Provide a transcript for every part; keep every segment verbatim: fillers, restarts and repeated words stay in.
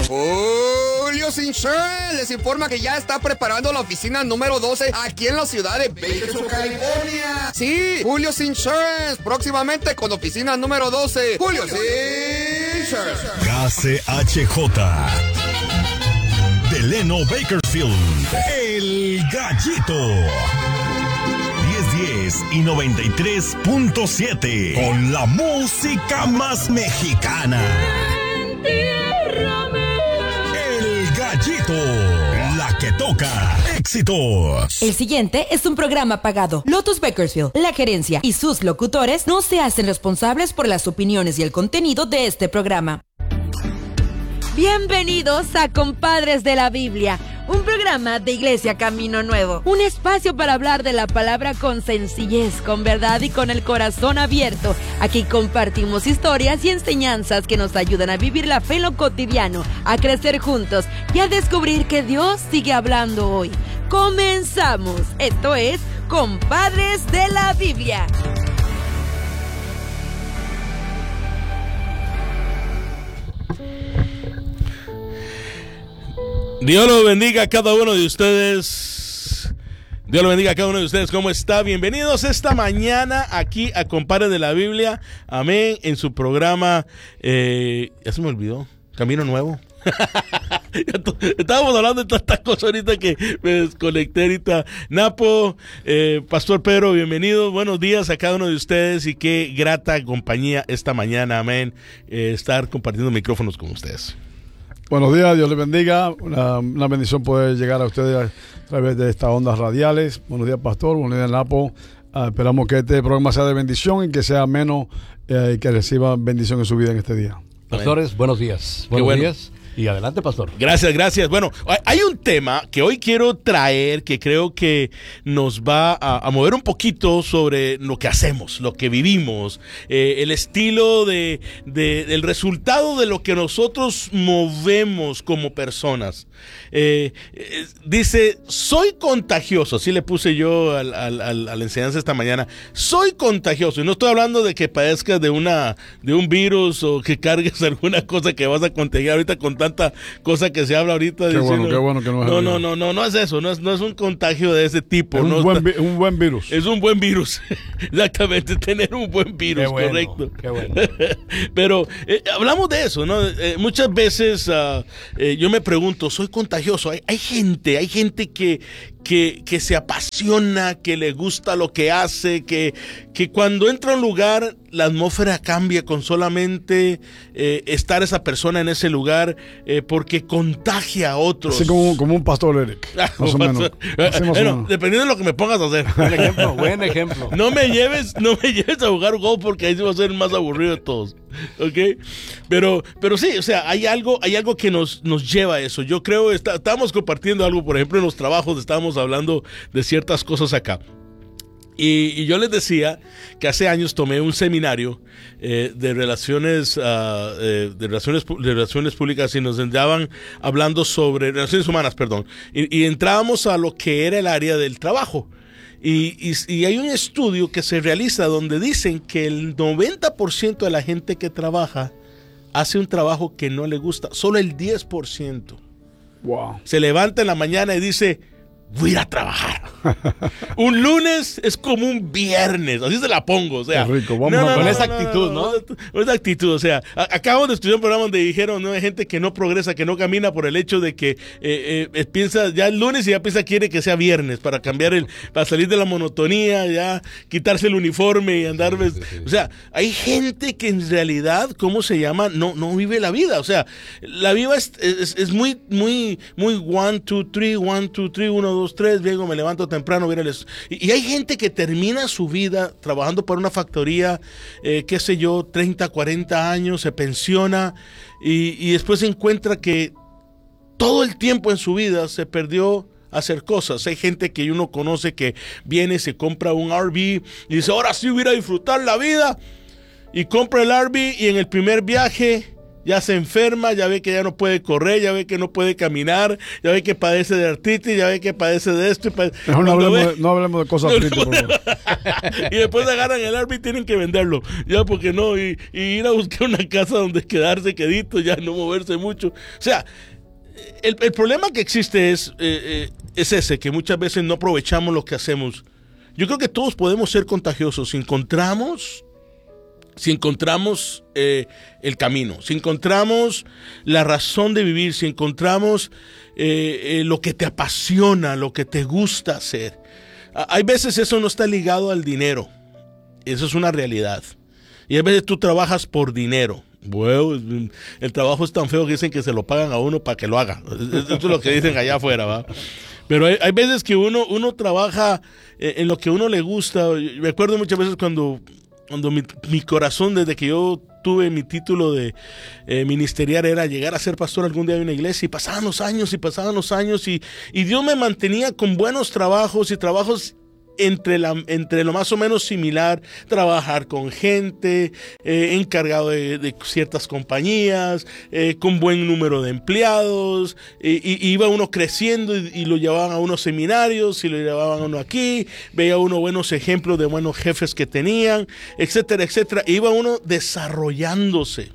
Julio's Insurance les informa que ya está preparando la oficina número doce aquí en la ciudad de Bakersfield, California. Sí, Julio's Insurance, próximamente con oficina número doce. Julio's Insurance. K C H J Delano Bakersfield, El Gallito. diez diez y noventa y tres punto siete con la música más mexicana. El Gallito, la que toca éxitos. El siguiente es un programa pagado. Lotus Bakersfield, la gerencia y sus locutores no se hacen responsables por las opiniones y el contenido de este programa. Bienvenidos a Compadres de la Biblia, un programa de Iglesia Camino Nuevo, un espacio para hablar de la palabra con sencillez, con verdad y con el corazón abierto. Aquí compartimos historias y enseñanzas que nos ayudan a vivir la fe en lo cotidiano, a crecer juntos y a descubrir que Dios sigue hablando hoy. Comenzamos. Esto es Compadres de la Biblia. Dios lo bendiga a cada uno de ustedes. Dios lo bendiga a cada uno de ustedes. ¿Cómo está? Bienvenidos esta mañana aquí a Compadres de la Biblia. Amén. En su programa, eh, ya se me olvidó, Camino Nuevo. Estábamos hablando de tantas cosas ahorita que me desconecté ahorita. Napo, eh, Pastor Pedro, bienvenido. Buenos días a cada uno de ustedes y qué grata compañía esta mañana. Amén. Eh, estar compartiendo micrófonos con ustedes. Buenos días, Dios les bendiga. Una, una bendición poder llegar a ustedes a través de estas ondas radiales. Buenos días, Pastor. Buenos días, Napo. Uh, esperamos que este programa sea de bendición y que sea ameno eh, y que reciba bendición en su vida en este día. Pastores, buenos días. Buenos bueno. días. Y adelante, pastor. Gracias, gracias. Bueno, hay un tema que hoy quiero traer que creo que nos va a, a mover un poquito sobre lo que hacemos, lo que vivimos, eh, el estilo de, de, del resultado de lo que nosotros movemos como personas. Eh, eh, dice, soy contagioso. Así le puse yo al, al, al, a la enseñanza esta mañana. Soy contagioso. Y no estoy hablando de que padezcas de, una, de un virus o que cargues alguna cosa que vas a contagiar ahorita con tanta cosa que se habla ahorita. Qué diciendo, bueno, qué bueno que no es no, el no, no, no, no es eso, no es, no es un contagio de ese tipo. Es un, no buen, está, un buen virus. Es un buen virus, exactamente, tener un buen virus, qué bueno, correcto. Qué bueno. Pero eh, hablamos de eso, ¿no? Eh, muchas veces uh, eh, yo me pregunto, soy contagioso. Hay, hay gente, hay gente que, que, que se apasiona, que le gusta lo que hace, que, que cuando entra a un lugar la atmósfera cambia con solamente eh, estar esa persona en ese lugar eh, porque contagia a otros. Así como, como un pastor Eric. Ah, más o menos. Así más bueno, o menos. dependiendo de lo que me pongas a hacer. Buen ejemplo, buen ejemplo. No me lleves, no me lleves a jugar golf porque ahí sí va a ser el más aburrido de todos. ¿Ok? Pero, pero sí, o sea, hay algo, hay algo que nos, nos lleva a eso. Yo creo, está, estábamos compartiendo algo, por ejemplo, en los trabajos estábamos hablando de ciertas cosas acá. Y, y yo les decía que hace años tomé un seminario eh, de relaciones uh, eh, de relaciones de relaciones públicas y nos entraban hablando sobre relaciones humanas, perdón, y, y entrábamos a lo que era el área del trabajo. Y, y, y hay un estudio que se realiza donde dicen que el noventa por ciento de la gente que trabaja hace un trabajo que no le gusta, solo el diez por ciento. Wow. Se levanta en la mañana y dice, voy a ir a trabajar. Un lunes es como un viernes, así se la pongo, o sea. Qué rico, vamos no, a- no, con no, esa no, actitud, ¿no? Con esa actitud, o sea, a- acabo de estudiar un programa donde dijeron, no, hay gente que no progresa, que no camina por el hecho de que eh, eh, eh, piensa ya el lunes y ya piensa quiere que sea viernes para cambiar el, para salir de la monotonía, ya quitarse el uniforme y andar, Sí, sí, sí. o sea, hay gente que en realidad, ¿cómo se llama? No, no vive la vida, o sea, la vida es, es, es muy, muy, muy one, two, three, one, two, three, uno, dos, tres, vengo, me levanto temprano, voy a ir al est- y, y hay gente que termina su vida trabajando para una factoría, eh, qué sé yo, treinta, cuarenta años, se pensiona y, y después se encuentra que todo el tiempo en su vida se perdió hacer cosas. Hay gente que uno conoce que viene, se compra un R V y dice, ahora sí voy a ir a disfrutar la vida, y compra el R V y en el primer viaje ya se enferma, ya ve que ya no puede correr, ya ve que no puede caminar, ya ve que padece de artritis, ya ve que padece de esto. Y padece... Mejor no hablemos, ve... de, no hablemos de cosas tristes, por favor. Y después agarran el árbitro y tienen que venderlo, ya porque no, y, y ir a buscar una casa donde quedarse quedito, ya no moverse mucho. O sea, el, el problema que existe es, eh, eh, es ese, que muchas veces no aprovechamos lo que hacemos. Yo creo que todos podemos ser contagiosos si encontramos... Si encontramos eh, el camino, si encontramos la razón de vivir, si encontramos eh, eh, lo que te apasiona, lo que te gusta hacer. Hay veces eso no está ligado al dinero, eso es una realidad. Y hay veces tú trabajas por dinero. Bueno, el trabajo es tan feo que dicen que se lo pagan a uno para que lo haga. Eso es lo que dicen allá afuera, ¿va? Pero hay, hay veces que uno, uno trabaja eh, en lo que a uno le gusta. Me acuerdo muchas veces cuando... Cuando mi, mi corazón, desde que yo tuve mi título de eh, ministerial, era llegar a ser pastor algún día de una iglesia, y pasaban los años y pasaban los años y, y Dios me mantenía con buenos trabajos y trabajos entre, la, entre lo más o menos similar, trabajar con gente, eh, encargado de, de ciertas compañías, eh, con buen número de empleados, y, y iba uno creciendo y, y lo llevaban a unos seminarios y lo llevaban a uno aquí, veía uno buenos ejemplos de buenos jefes que tenían, etcétera, etcétera, e iba uno desarrollándose.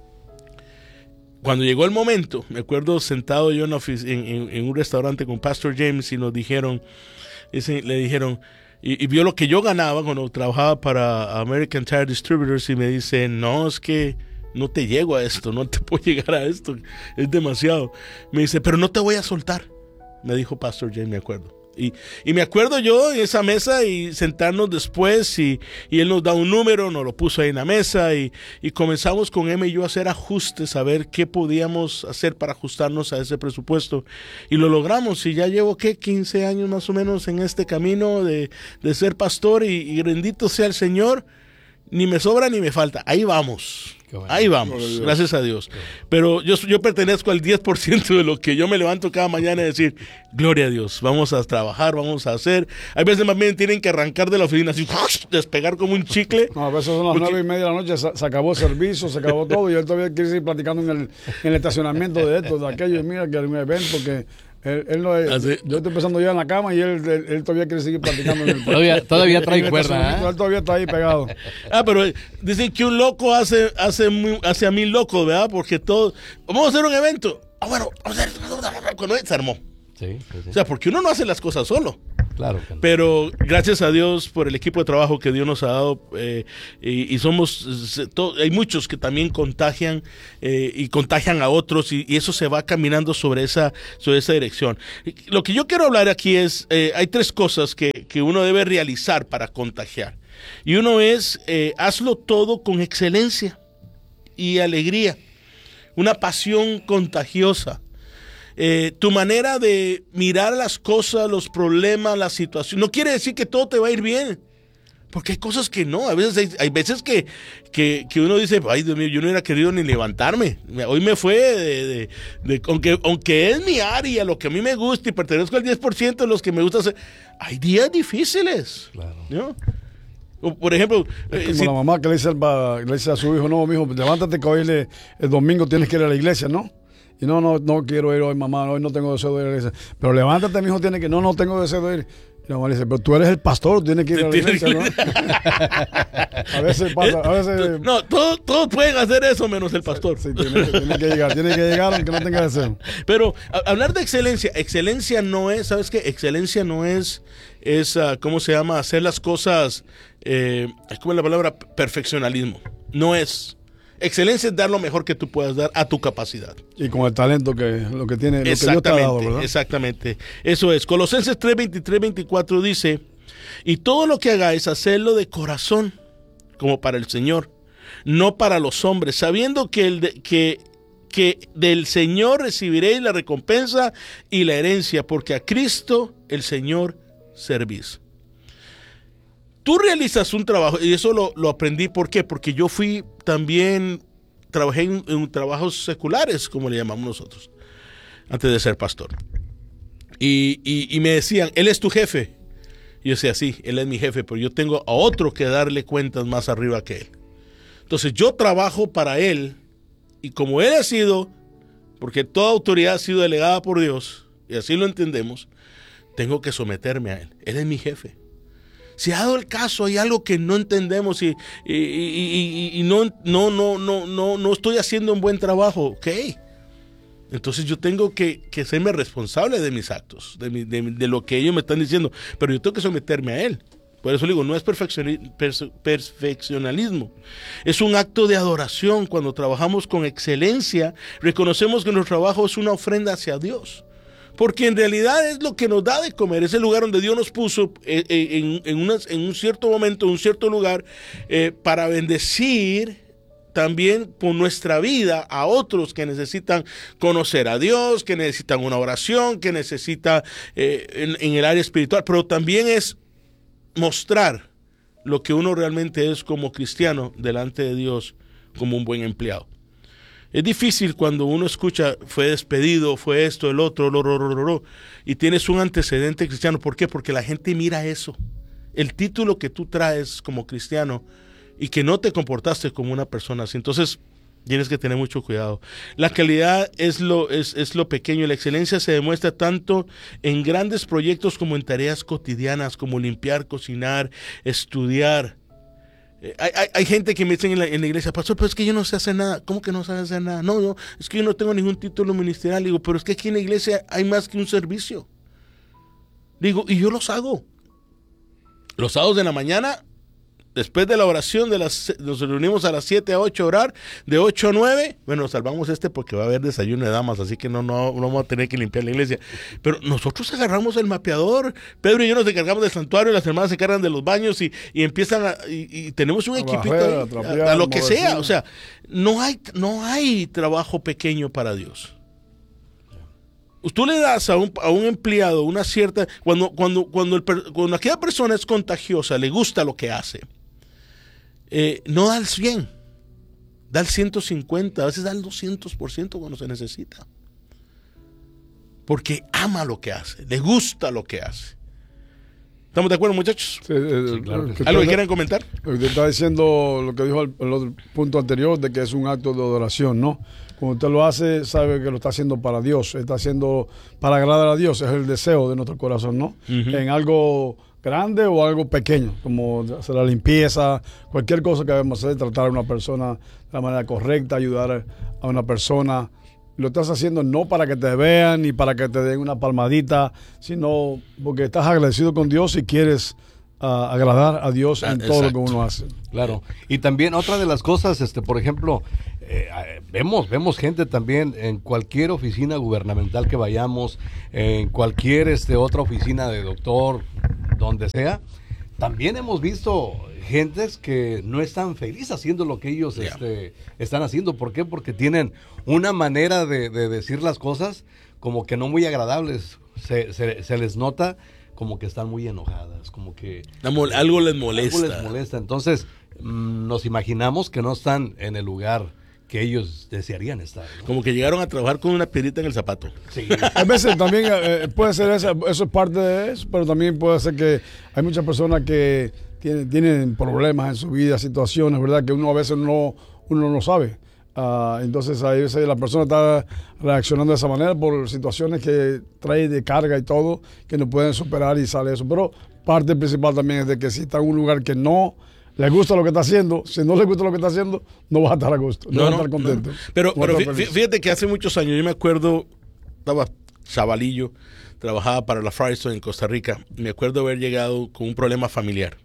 Cuando llegó el momento, me acuerdo sentado yo en, en, en, en un restaurante con Pastor James y nos dijeron, Ese, le dijeron, y, y vio lo que yo ganaba cuando trabajaba para American Tire Distributors, y me dice, no, es que no te llego a esto, no te puedo llegar a esto, es demasiado. Me dice, pero no te voy a soltar, me dijo Pastor James, me acuerdo. Y, y me acuerdo yo en esa mesa y sentarnos después y, y él nos da un número, nos lo puso ahí en la mesa y, y comenzamos con Emma y yo a hacer ajustes, a ver qué podíamos hacer para ajustarnos a ese presupuesto, y lo logramos. Y ya llevo, ¿qué? quince años más o menos en este camino de, de ser pastor, y, y bendito sea el Señor, ni me sobra ni me falta, ahí vamos. Bueno. Ahí vamos, gracias a Dios. Pero yo, yo pertenezco al diez por ciento de lo que yo me levanto cada mañana y decir, gloria a Dios, vamos a trabajar, vamos a hacer. Hay veces más bien tienen que arrancar de la oficina así, despegar como un chicle. No, a veces son las porque... nueve y media de la noche, se, se acabó el servicio, se acabó todo, y él todavía quiere seguir platicando en el, en el estacionamiento de esto, de aquello, y mira que hay un evento que... Él, él no es, ¿Ah, sí? Yo estoy empezando ya en la cama y él, él, él todavía quiere seguir platicando en el todavía, todavía trae cuerda, ¿eh? Él todavía está ahí pegado. Ah, pero dicen que un loco hace, hace, muy, hace a mil locos, ¿verdad? Porque todo... Vamos a hacer un evento. Ah, bueno, vamos a hacer... Cuando se armó. Sí, sí, sí. O sea, porque uno no hace las cosas solo. Claro que no. Pero gracias a Dios por el equipo de trabajo que Dios nos ha dado, eh, y, y somos, to, hay muchos que también contagian eh, y contagian a otros, y, y eso se va caminando sobre esa, sobre esa dirección. Lo que yo quiero hablar aquí es, eh, hay tres cosas que, que uno debe realizar para contagiar. Y uno es, eh, hazlo todo con excelencia y alegría, una pasión contagiosa. Eh, tu manera de mirar las cosas, los problemas, la situación, no quiere decir que todo te va a ir bien, porque hay cosas que no. A veces hay, hay veces que, que, que uno dice, ay Dios mío, yo no hubiera querido ni levantarme, hoy me fue de, de, de, aunque, aunque es mi área, lo que a mí me gusta y pertenezco al diez por ciento de los que me gusta hacer, hay días difíciles, claro, ¿no? O, por ejemplo, es como si, la mamá que le dice, al, le dice a su hijo, no, mijo, levántate que hoy le, el domingo tienes que ir a la iglesia, ¿no? Y no, no, no quiero ir hoy, mamá, hoy no tengo deseo de ir a la iglesia. Pero levántate, mi hijo, tiene que, no, no tengo deseo de ir. Y la mamá le dice, pero tú eres el pastor, tienes que ir a la iglesia, ¿no? A veces pasa, a veces... No, todos, todos pueden hacer eso menos el pastor. Sí, sí, tiene, tiene que llegar, tiene que llegar aunque no tenga deseo. Pero a, hablar de excelencia, excelencia no es, ¿sabes qué? Excelencia no es, es uh, ¿cómo se llama? Hacer las cosas, eh, ¿cómo es la palabra? Perfeccionalismo. No es. Excelencia es dar lo mejor que tú puedas dar a tu capacidad. Y con el talento que lo que tiene, lo que Dios te ha dado, ¿verdad? Exactamente, eso es. Colosenses tres, veintitrés, veinticuatro dice, y todo lo que hagáis, hacedlo de corazón, como para el Señor, no para los hombres, sabiendo que, el de, que, que del Señor recibiréis la recompensa y la herencia, porque a Cristo el Señor servís. Tú realizas un trabajo, y eso lo, lo aprendí, ¿por qué? Porque yo fui también, trabajé en, en trabajos seculares, como le llamamos nosotros, antes de ser pastor. Y, y, y me decían, él es tu jefe. Y yo decía, sí, él es mi jefe, pero yo tengo a otro que darle cuentas más arriba que él. Entonces yo trabajo para él, Y como Él ha sido, porque toda autoridad ha sido delegada por Dios, y así lo entendemos, tengo que someterme a Él. Él es mi jefe. Si ha dado el caso, hay algo que no entendemos y, y, y, y, y no, no, no, no, no, no estoy haciendo un buen trabajo, ok. Entonces yo tengo que, que serme responsable de mis actos, de, mi, de, de lo que ellos me están diciendo, pero yo tengo que someterme a Él. Por eso digo, no es perfeccionalismo, es un acto de adoración. Cuando trabajamos con excelencia, reconocemos que nuestro trabajo es una ofrenda hacia Dios. Porque en realidad es lo que nos da de comer, es el lugar donde Dios nos puso eh, eh, en, en, unas, en un cierto momento, en un cierto lugar, eh, para bendecir también con nuestra vida a otros que necesitan conocer a Dios, que necesitan una oración, que necesitan eh, en, en el área espiritual, pero también es mostrar lo que uno realmente es como cristiano delante de Dios, como un buen empleado. Es difícil cuando uno escucha, fue despedido, fue esto, el otro, lo, lo, lo, lo, lo, y tienes un antecedente cristiano. ¿Por qué? Porque la gente mira eso. El título que tú traes como cristiano y que no te comportaste como una persona así. Entonces, tienes que tener mucho cuidado. La calidad es lo, es, es lo pequeño. La excelencia se demuestra tanto en grandes proyectos como en tareas cotidianas, como limpiar, cocinar, estudiar. Hay, hay, hay gente que me dice en la, en la iglesia, pastor, pero es que yo no sé hacer nada. ¿Cómo que no sabes hacer nada? No, no, es que yo no tengo ningún título ministerial. Digo, pero es que aquí en la iglesia hay más que un servicio. Digo, y yo los hago. Los sábados de la mañana, después de la oración, de las, nos reunimos a las siete a ocho a orar, de ocho a nueve, bueno, salvamos este porque va a haber desayuno de damas, así que no, no, no vamos a tener que limpiar la iglesia. Pero nosotros agarramos el mapeador, Pedro y yo nos encargamos del santuario, las hermanas se encargan de los baños y, y empiezan a, y, y tenemos un equipito Bajera, ahí, trapear, a, a lo que mover, sea, o sea, no hay, no hay trabajo pequeño para Dios. Tú le das a un, a un empleado una cierta, cuando, cuando, cuando, el, cuando aquella persona es contagiosa, le gusta lo que hace, Eh, no da el cien, da el ciento cincuenta, a veces da el doscientos por ciento cuando se necesita. Porque ama lo que hace, le gusta lo que hace. ¿Estamos de acuerdo, muchachos? Sí, sí, claro que sí. ¿Algo que quieran comentar? Lo que usted está diciendo, lo que dijo el, el punto anterior, de que es un acto de adoración, ¿no? Cuando usted lo hace, sabe que lo está haciendo para Dios, está haciendo para agradar a Dios, es el deseo de nuestro corazón, ¿no? Uh-huh. En algo grande o algo pequeño, como hacer la limpieza, cualquier cosa que debemos hacer, tratar a una persona de la manera correcta, ayudar a una persona. Lo estás haciendo no para que te vean ni para que te den una palmadita, sino porque estás agradecido con Dios y quieres uh, agradar a Dios en ah, todo lo que uno hace. Claro. Y también otra de las cosas, este, por ejemplo, eh, vemos, vemos gente también en cualquier oficina gubernamental que vayamos, en cualquier este, otra oficina de doctor, donde sea, también hemos visto gentes que no están felices haciendo lo que ellos yeah. este, están haciendo. ¿Por qué? Porque tienen una manera de, de decir las cosas como que no muy agradables. Se, se, se les nota como que están muy enojadas, como que algo les molesta. Algo les molesta. Entonces, mmm, nos imaginamos que no están en el lugar que ellos desearían estar, ¿no? Como que llegaron a trabajar con una piedrita en el zapato. Sí. A veces también eh, puede ser eso, eso es parte de eso, pero también puede ser que hay muchas personas que tienen, tienen problemas en su vida, situaciones, ¿verdad? Que uno a veces no, uno no sabe. Uh, entonces a veces la persona está reaccionando de esa manera por situaciones que trae de carga y todo, que no pueden superar y sale eso. Pero parte principal también es de que si está en un lugar que no le gusta lo que está haciendo, si no le gusta lo que está haciendo, no va a estar a gusto, no, no va a estar contento. No. Pero, no pero fíjate que hace muchos años, yo me acuerdo, estaba chavalillo, trabajaba para la Firestone en Costa Rica, me acuerdo haber llegado con un problema familiar.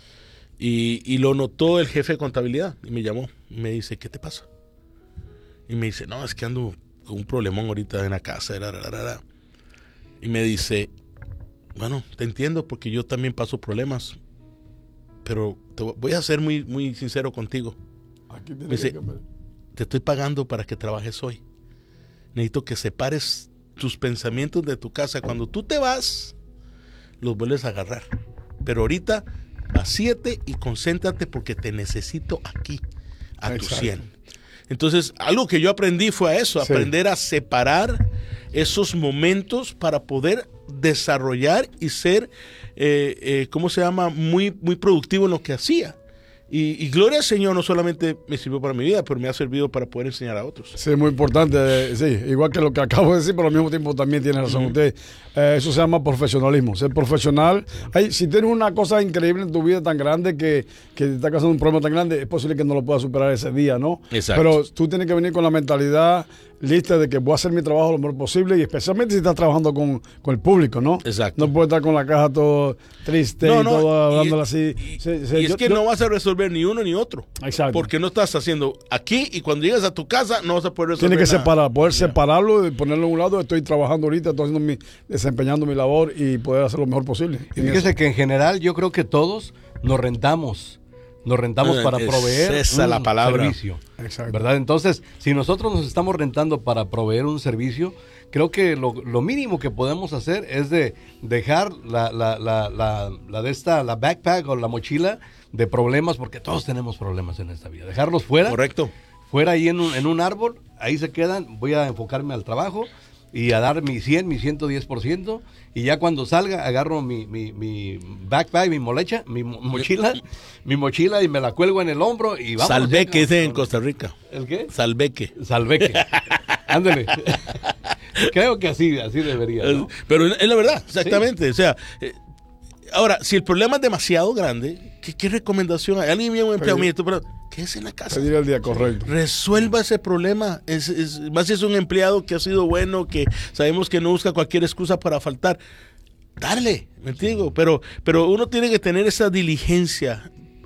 Y, y lo notó el jefe de contabilidad y me llamó y me dice, ¿qué te pasa? Y me dice, no, es que ando con un problemón ahorita en la casa. Ra, ra, ra, ra. Y me dice, bueno, te entiendo porque yo también paso problemas, pero te voy a ser muy, muy sincero contigo. Aquí me dice, te estoy pagando para que trabajes hoy. Necesito que separes tus pensamientos de tu casa. Cuando tú te vas, los vuelves a agarrar. Pero ahorita, vacíate y concéntrate porque te necesito aquí, a tu cien. Entonces, algo que yo aprendí fue a eso, sí. aprender a separar esos momentos para poder desarrollar y ser, eh, eh, ¿cómo se llama? Muy, muy productivo en lo que hacía. Y, y gloria al Señor, no solamente me sirvió para mi vida, pero me ha servido para poder enseñar a otros. Sí, muy importante, eh, sí, igual que lo que acabo de decir, pero al mismo tiempo también tiene razón uh-huh. usted. Eh, eso se llama profesionalismo, ser profesional. Hay, si tienes una cosa increíble en tu vida tan grande que, que te está causando un problema tan grande, es posible que no lo puedas superar ese día, ¿no? Exacto. Pero tú tienes que venir con la mentalidad lista de que voy a hacer mi trabajo lo mejor posible, y especialmente si estás trabajando con, con el público, ¿no? Exacto. No puedes estar con la caja todo triste no, y no, todo hablándola y, así. Y, se, se, y es yo, que yo, no vas a resolver ni uno ni otro. Exacto. Porque no estás haciendo aquí, y cuando llegas a tu casa no vas a poder resolver. Tienes que nada. separar, poder Yeah. separarlo y ponerlo a un lado. Estoy trabajando ahorita, estoy haciendo mi, desempeñando mi labor y poder hacer lo mejor posible. Y fíjese que en general yo creo que todos nos rentamos. Nos rentamos Ah, para es proveer esa un la palabra. servicio. Exacto. ¿Verdad? Entonces, si nosotros nos estamos rentando para proveer un servicio, creo que lo, lo mínimo que podemos hacer es de dejar la, la, la, la, la de esta, la backpack o la mochila de problemas, porque todos tenemos problemas en esta vida. Dejarlos fuera. Correcto. Fuera ahí en un, en un árbol, ahí se quedan. Voy a enfocarme al trabajo y a dar mi cien, mi ciento diez por ciento, y ya cuando salga agarro mi, mi, mi backpack, mi molecha, mi mo- mochila, mi mochila y me la cuelgo en el hombro y vamos. Salveque dice en Costa Rica. ¿El qué? Salveque. Salveque. Ándale. Creo que así, así debería, ¿no? Pero es la verdad, exactamente. Sí. O sea, eh, ahora, si el problema es demasiado grande, ¿qué, qué recomendación hay? Alguien viene un empleado, mire, tú, pero quédese en la casa. Pedir el día correcto. Resuelva ese problema. Es, es, más si es un empleado que ha sido bueno, que sabemos que no busca cualquier excusa para faltar. Dale, me digo. Pero, pero uno tiene que tener esa diligencia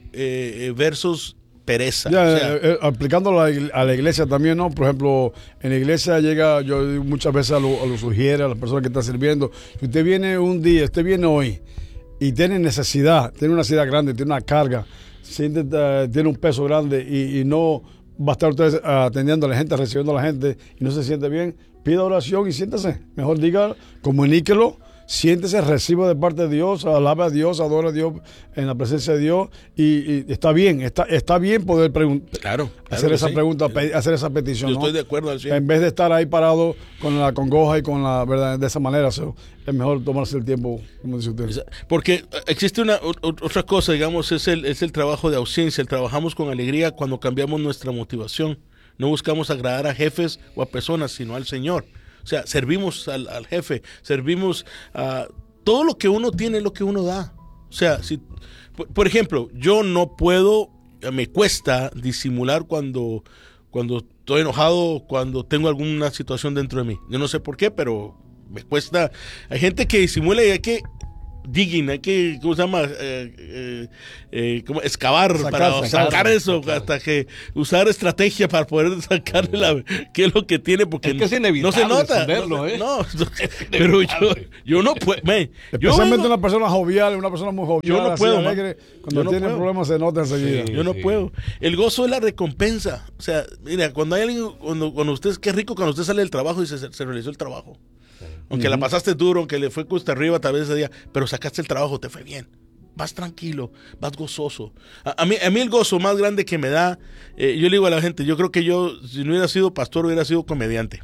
eh, versus pereza. Ya, o sea, eh, eh, aplicándolo a, a la iglesia también, ¿no? Por ejemplo, en la iglesia llega, yo muchas veces a lo, a lo sugiere a la persona que está sirviendo, si usted viene un día, usted viene hoy y tiene necesidad, tiene una necesidad grande, tiene una carga, siente, uh, tiene un peso grande y, y no va a estar usted atendiendo a la gente, recibiendo a la gente y no se siente bien, pida oración y siéntese. Mejor diga, comuníquelo. Siéntese, reciba de parte de Dios, alabe a Dios, adora a Dios en la presencia de Dios y, y está bien, está, está bien poder preguntar, claro, claro hacer esa sí. pregunta, pe- hacer esa petición. Yo ¿no? estoy de acuerdo al cien. En vez de estar ahí parado con la congoja y con la verdad de esa manera, so, es mejor tomarse el tiempo, como dice usted. Porque existe una o, otra cosa, digamos, es el, es el trabajo de ausencia. El trabajamos con alegría cuando cambiamos nuestra motivación. No buscamos agradar a jefes o a personas, sino al Señor. O sea, servimos al, al jefe, servimos a... Todo lo que uno tiene es lo que uno da. O sea, si, por, por ejemplo, yo no puedo, me cuesta disimular cuando, cuando estoy enojado, cuando tengo alguna situación dentro de mí. Yo no sé por qué, pero me cuesta. Hay gente que disimula y hay que... digging, hay que, ¿cómo se llama? Eh, eh, eh, ¿cómo? Excavar sacar, para sacar, sacar eso, sacar. hasta que usar estrategia para poder sacarle la, qué es lo que tiene, porque Es que es inevitable no se nota. esconderlo, no, ¿eh? no, pero yo, yo no puedo. Man, yo Especialmente vengo- una persona jovial, una persona muy jovial, Yo no así, puedo, alegre, man. cuando Yo no tiene puedo. problemas se nota enseguida. Sí. Yo no puedo. El gozo es la recompensa. O sea, mira, cuando hay alguien, cuando, cuando usted, qué rico cuando usted sale del trabajo y se, se realizó el trabajo. Aunque uh-huh. la pasaste duro, aunque le fue cuesta arriba tal vez ese día, pero sacaste el trabajo, te fue bien. Vas tranquilo, vas gozoso. A, a, mí, a mí el gozo más grande que me da, eh, yo le digo a la gente, yo creo que yo, si no hubiera sido pastor, hubiera sido comediante.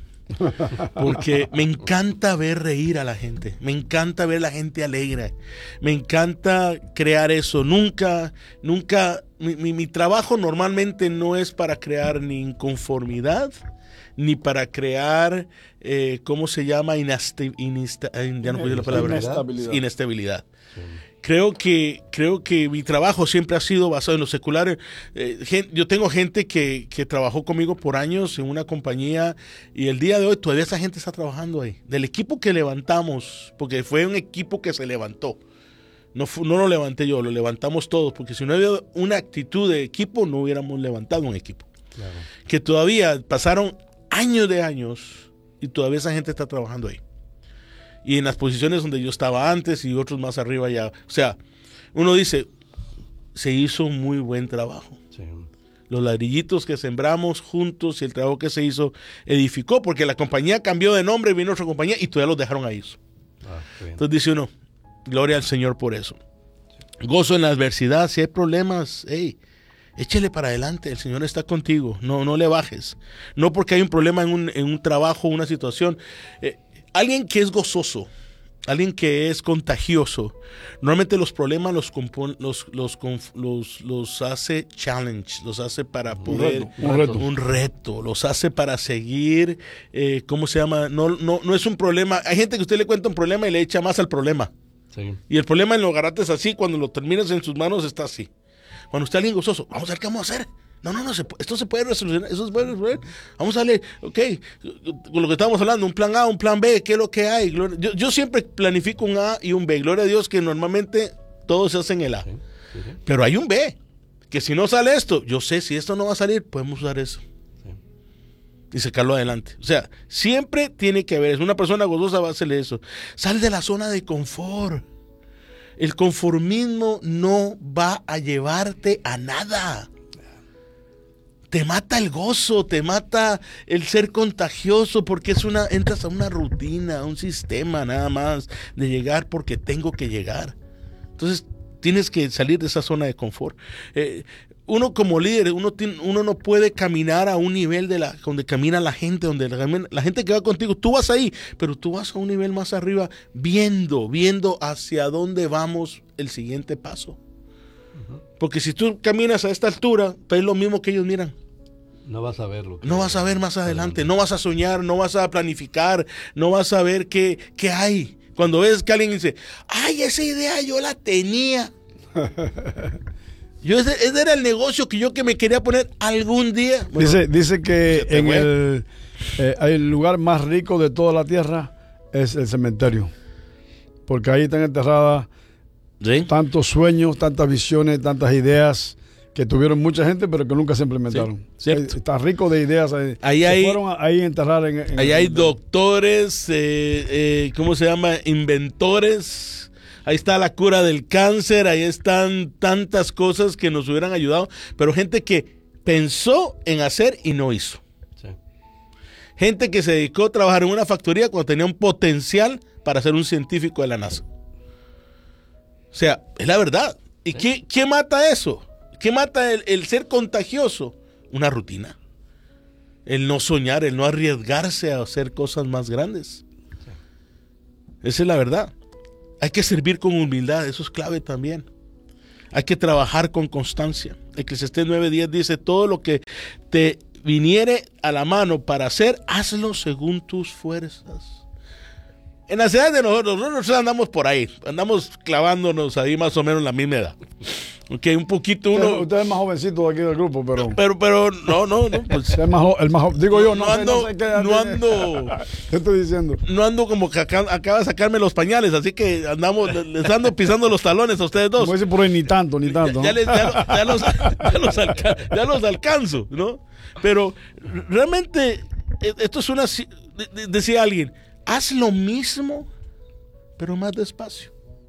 Porque me encanta ver reír a la gente, me encanta ver la gente alegre, me encanta crear eso. Nunca, nunca, mi, mi, mi trabajo normalmente no es para crear ni inconformidad, ni para crear, eh, ¿cómo se llama? Inaste, inesta, ya no puedo decir la palabra. Inestabilidad. Inestabilidad. Sí. Creo que, creo que mi trabajo siempre ha sido basado en lo secular. Eh, gen, yo tengo gente que, que trabajó conmigo por años en una compañía y el día de hoy todavía esa gente está trabajando ahí. Del equipo que levantamos, porque fue un equipo que se levantó. No, no lo levanté yo, lo levantamos todos, porque si no había una actitud de equipo, no hubiéramos levantado un equipo. Claro. Que todavía pasaron años de años y todavía esa gente está trabajando ahí. Y en las posiciones donde yo estaba antes y otros más arriba ya. O sea, uno dice, se hizo un muy buen trabajo. Sí. Los ladrillitos que sembramos juntos y el trabajo que se hizo edificó, porque la compañía cambió de nombre, vino otra compañía y todavía los dejaron ahí. Ah, entonces dice uno, gloria al Señor por eso. Sí. Gozo en la adversidad, si hay problemas, hey, échele para adelante, el Señor está contigo, no, no le bajes. No porque hay un problema en un, en un trabajo, una situación. Eh, alguien que es gozoso alguien que es contagioso, normalmente los problemas los compon, los, los, los, los, los hace challenge, los hace para poder, un reto, un reto, los hace para seguir, eh, ¿cómo se llama? No, no, no es un problema. Hay gente que usted le cuenta un problema y le echa más al problema. Sí. Y el problema en lo agarrates así, cuando lo terminas en sus manos está así. Cuando usted es alguien gozoso, vamos a ver qué vamos a hacer. No, no, no, se, esto se puede resolucionar, eso se puede resolver. Vamos a darle, ok, con lo que estábamos hablando, un plan A, un plan B, ¿qué es lo que hay? Yo, yo siempre planifico un A y un B. Gloria a Dios que normalmente todos se hacen el A. Sí, sí, sí. Pero hay un B, que si no sale esto, yo sé, si esto no va a salir, podemos usar eso. Sí. Y sacarlo adelante. O sea, siempre tiene que haber, es una persona gozosa va a hacerle eso. Sal de la zona de confort. El conformismo no va a llevarte a nada. Te mata el gozo, te mata el ser contagioso, porque es una, entras a una rutina, a un sistema nada más de llegar porque tengo que llegar. Entonces tienes que salir de esa zona de confort. Eh, uno como líder, uno, tiene, uno no puede caminar a un nivel de la, donde camina la gente, donde la, la gente que va contigo, tú vas ahí, pero tú vas a un nivel más arriba, viendo, viendo hacia dónde vamos el siguiente paso. Porque si tú caminas a esta altura, es lo mismo que ellos miran. No vas a verlo. No vas a ver más adelante, no vas a soñar, no vas a planificar, no vas a ver qué, qué hay. Cuando ves que alguien dice, ay, esa idea yo la tenía. Yo ese, ese era el negocio que yo que me quería poner algún día. Bueno, dice, dice que en el, eh, el lugar más rico de toda la tierra es el cementerio. Porque ahí están enterradas ¿sí? tantos sueños, tantas visiones, tantas ideas que tuvieron mucha gente, pero que nunca se implementaron. Sí, está rico de ideas. Ahí, ahí hay, fueron ahí a enterrar en, en ahí hay doctores, eh, eh, ¿cómo se llama? Inventores. Ahí está la cura del cáncer, ahí están tantas cosas que nos hubieran ayudado, pero gente que pensó en hacer y no hizo. Sí. Gente que se dedicó a trabajar en una factoría cuando tenía un potencial para ser un científico de la NASA. O sea, es la verdad. ¿Y sí. qué, qué mata eso? ¿Qué mata el, el ser contagioso? Una rutina. El no soñar, el no arriesgarse a hacer cosas más grandes. Sí. Esa es la verdad. Hay que servir con humildad, eso es clave también. Hay que trabajar con constancia. Eclesiastés nueve diez dice, todo lo que te viniere a la mano para hacer, hazlo según tus fuerzas. En la ciudad de nosotros, nosotros andamos por ahí, andamos clavándonos ahí más o menos en la misma edad. Ok, un poquito uno... Usted, usted es más jovencito de aquí del grupo, pero... Pero, pero, no, no, no, pues... Es más, el más, digo yo, no, no ando, no sé qué... No ando... ¿Qué estoy diciendo? No ando como que acá, acaba de sacarme los pañales, así que andamos, les ando pisando los talones a ustedes dos. Como dice por ahí, ni tanto, ni tanto. Ya, ¿no? ya, les, ya, ya, los, ya, los alca, ya los alcanzo, ¿no? Pero realmente, esto es una... Decía alguien, haz lo mismo, pero más despacio.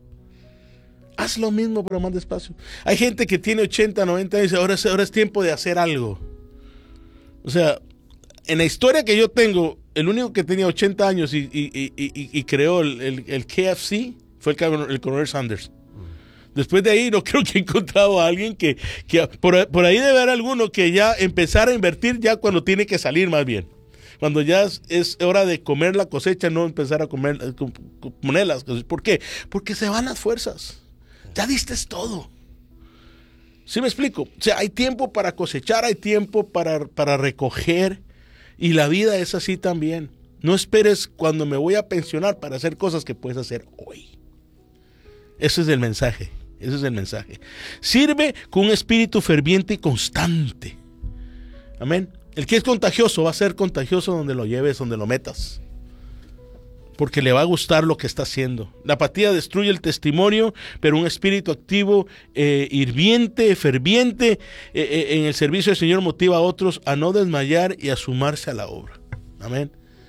Haz lo mismo, pero más despacio. Hay gente que tiene ochenta, noventa años y dice, ahora es, ahora es tiempo de hacer algo. O sea, en la historia que yo tengo, el único que tenía ochenta años y, y, y, y, y creó el, el, el K F C fue el, el coronel Sanders. Después de ahí no creo que he encontrado a alguien que, que por, por ahí debe haber alguno que ya empezar a invertir ya cuando tiene que salir más bien. Cuando ya es, es hora de comer la cosecha, no empezar a comer, poner las cosas. ¿Por qué? Porque se van las fuerzas. Ya diste todo. ¿Sí me explico? O sea, hay tiempo para cosechar, hay tiempo para, para recoger. Y la vida es así también. No esperes cuando me voy a pensionar para hacer cosas que puedes hacer hoy. Ese es el mensaje. Ese es el mensaje. Sirve con un espíritu ferviente y constante. Amén. El que es contagioso va a ser contagioso donde lo lleves, donde lo metas. Porque le va a gustar lo que está haciendo. La apatía destruye el testimonio, pero un espíritu activo, eh, hirviente, ferviente, eh, eh, en el servicio del Señor motiva a otros a no desmayar y a sumarse a la obra. Amén.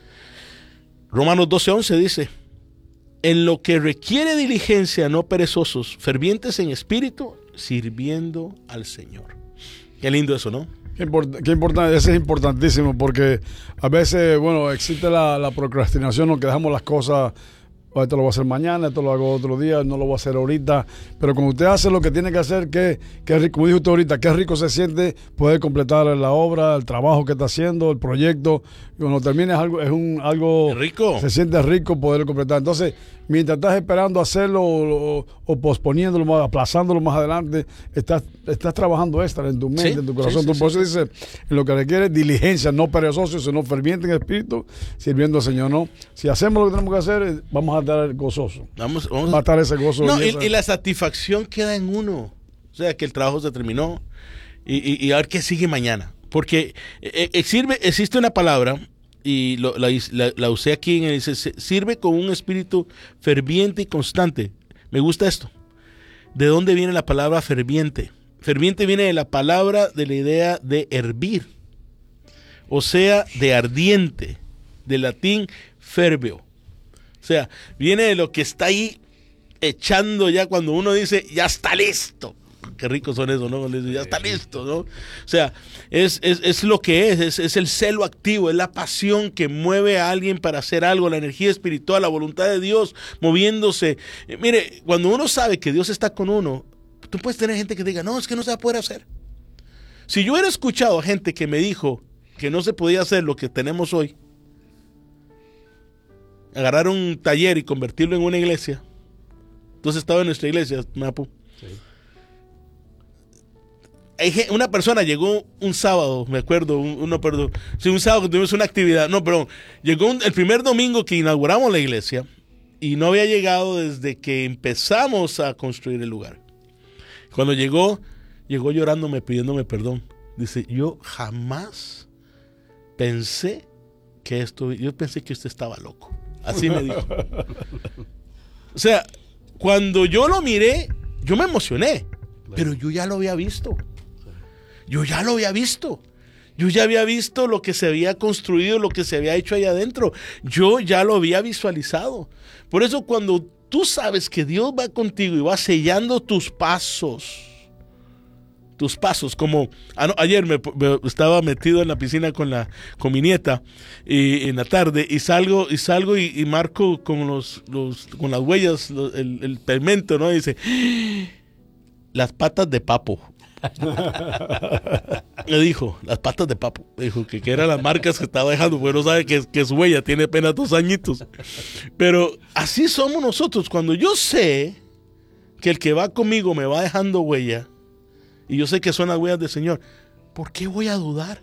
Romanos doce once dice, en lo que requiere diligencia, no perezosos, fervientes en espíritu, sirviendo al Señor. Qué lindo eso, ¿no? Qué, import, qué importante, eso es importantísimo porque a veces, bueno, existe la, la procrastinación, o que dejamos las cosas o esto lo voy a hacer mañana, esto lo hago otro día, no lo voy a hacer ahorita. Pero cuando usted hace lo que tiene que hacer, que, que rico, como dijo usted ahorita, qué rico se siente poder completar la obra, el trabajo que está haciendo, el proyecto. Y cuando termine es algo, es un algo rico. Se siente rico poder completar. Entonces, mientras estás esperando hacerlo o, o, o posponiéndolo, más, aplazándolo más adelante, estás, estás trabajando extra en tu mente, sí, en tu corazón. Sí, tu sí, por eso sí. dice, en lo que requiere diligencia, no perezoso, sino ferviente en espíritu, sirviendo al Señor, ¿no? Si hacemos lo que tenemos que hacer, vamos a estar gozosos. Vamos, vamos Va a estar ese gozo. No, y, y, esa... y la satisfacción queda en uno. O sea, que el trabajo se terminó y, y, y a ver qué sigue mañana. Porque eh, eh, sirve, existe una palabra, y lo, la, la, la usé aquí, en el, dice, sirve con un espíritu ferviente y constante. Me gusta esto. ¿De dónde viene la palabra ferviente? Ferviente viene de la palabra, de la idea de hervir. O sea, de ardiente. Del latín ferveo. O sea, viene de lo que está ahí echando ya cuando uno dice, ya está listo. Qué ricos son esos, ¿no? Ya está listo, ¿no? O sea, es, es, es lo que es, es, es el celo activo, es la pasión que mueve a alguien para hacer algo, la energía espiritual, la voluntad de Dios moviéndose. Eh, mire, cuando uno sabe que Dios está con uno, tú puedes tener gente que diga, no, es que no se va a poder hacer. Si yo hubiera escuchado a gente que me dijo que no se podía hacer lo que tenemos hoy, agarrar un taller y convertirlo en una iglesia. Entonces estaba en nuestra iglesia, Mapu. Sí. Una persona llegó un sábado, me acuerdo, un, uno, perdón, sí, un sábado que tuvimos una actividad, no, perdón, llegó un, el primer domingo que inauguramos la iglesia y no había llegado desde que empezamos a construir el lugar. Cuando llegó, llegó llorándome, pidiéndome perdón. Dice, yo jamás pensé que esto, yo pensé que usted estaba loco. Así me dijo. O sea, cuando yo lo miré, yo me emocioné, pero yo ya lo había visto. Yo ya lo había visto. Yo ya había visto lo que se había construido, lo que se había hecho allá adentro. Yo ya lo había visualizado. Por eso cuando tú sabes que Dios va contigo y va sellando tus pasos, tus pasos, como ah, no, ayer me, me estaba metido en la piscina con la con mi nieta y en la tarde y salgo y salgo y, y marco con los, los con las huellas los, el, el pigmento, ¿no? Y dice las patas de papo. Le dijo, las patas de papo. Dijo que, que eran las marcas que estaba dejando, porque no sabe que, que su huella tiene apenas dos añitos. Pero así somos nosotros. Cuando yo sé que el que va conmigo me va dejando huella, y yo sé que son las huellas del Señor, ¿por qué voy a dudar?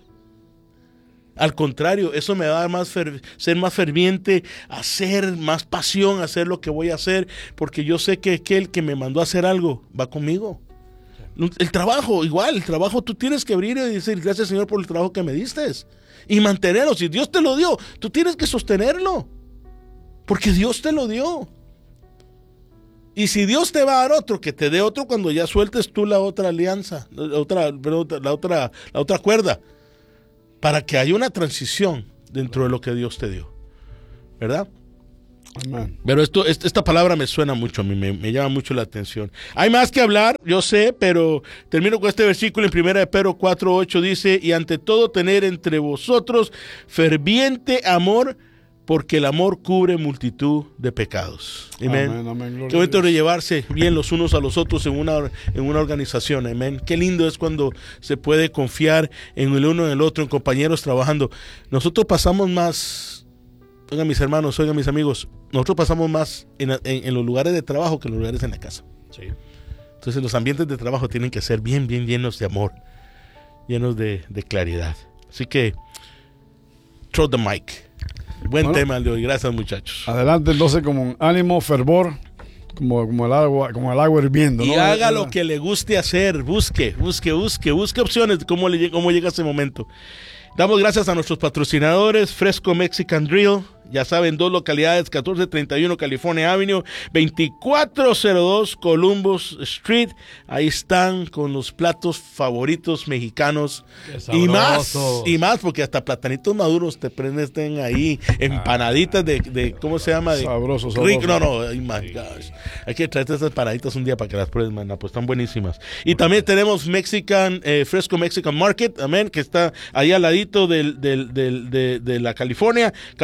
Al contrario, eso me va a dar más fer- ser más ferviente, hacer más pasión, hacer lo que voy a hacer, porque yo sé que aquel que me mandó a hacer algo va conmigo. El trabajo, igual, el trabajo tú tienes que abrir y decir, gracias Señor por el trabajo que me diste. Y mantenerlo, si Dios te lo dio, tú tienes que sostenerlo. Porque Dios te lo dio. Y si Dios te va a dar otro, que te dé otro cuando ya sueltes tú la otra alianza, la otra, perdón, la otra, la otra cuerda, para que haya una transición dentro de lo que Dios te dio. ¿Verdad? Amén. Pero esto, esta palabra me suena mucho a mí, me, me llama mucho la atención. Hay más que hablar, yo sé, pero termino con este versículo en primera de Pedro cuatro ocho, dice, y ante todo tener entre vosotros ferviente amor, porque el amor cubre multitud de pecados. Amén. Amén, amén. Qué bonito de llevarse bien los unos a los otros en una, en una organización. Amén. Qué lindo es cuando se puede confiar en el uno en el otro, en compañeros trabajando. Nosotros pasamos más, oigan mis hermanos, oigan mis amigos, nosotros pasamos más en, en, en los lugares de trabajo que en los lugares en la casa. Sí. Entonces los ambientes de trabajo tienen que ser bien, bien llenos de amor, llenos de, de claridad. Así que, throw the mic. Buen bueno, tema el de hoy, gracias muchachos. Adelante entonces con ánimo, fervor, como, como, el agua, como el agua hirviendo. Y ¿no? haga lo que le guste hacer, busque, busque, busque, busque opciones de cómo, le, cómo llega ese momento. Damos gracias a nuestros patrocinadores, Fresco Mexican Grill, ya saben, dos localidades, catorce treinta y uno California Avenue, veinticuatro cero dos Columbus Street. Ahí están con los platos favoritos mexicanos y más, y más, porque hasta platanitos maduros te prenden ahí, empanaditas de, de ¿cómo se llama? De, sabroso, sabroso. No, no, oh my gosh. Hay que traerte estas empanaditas un día para que las pruebes, man, pues están buenísimas. Y también tenemos Mexican, eh, Fresco Mexican Market, amén, que está ahí al ladito del, del, del, de, de la California, catorce cero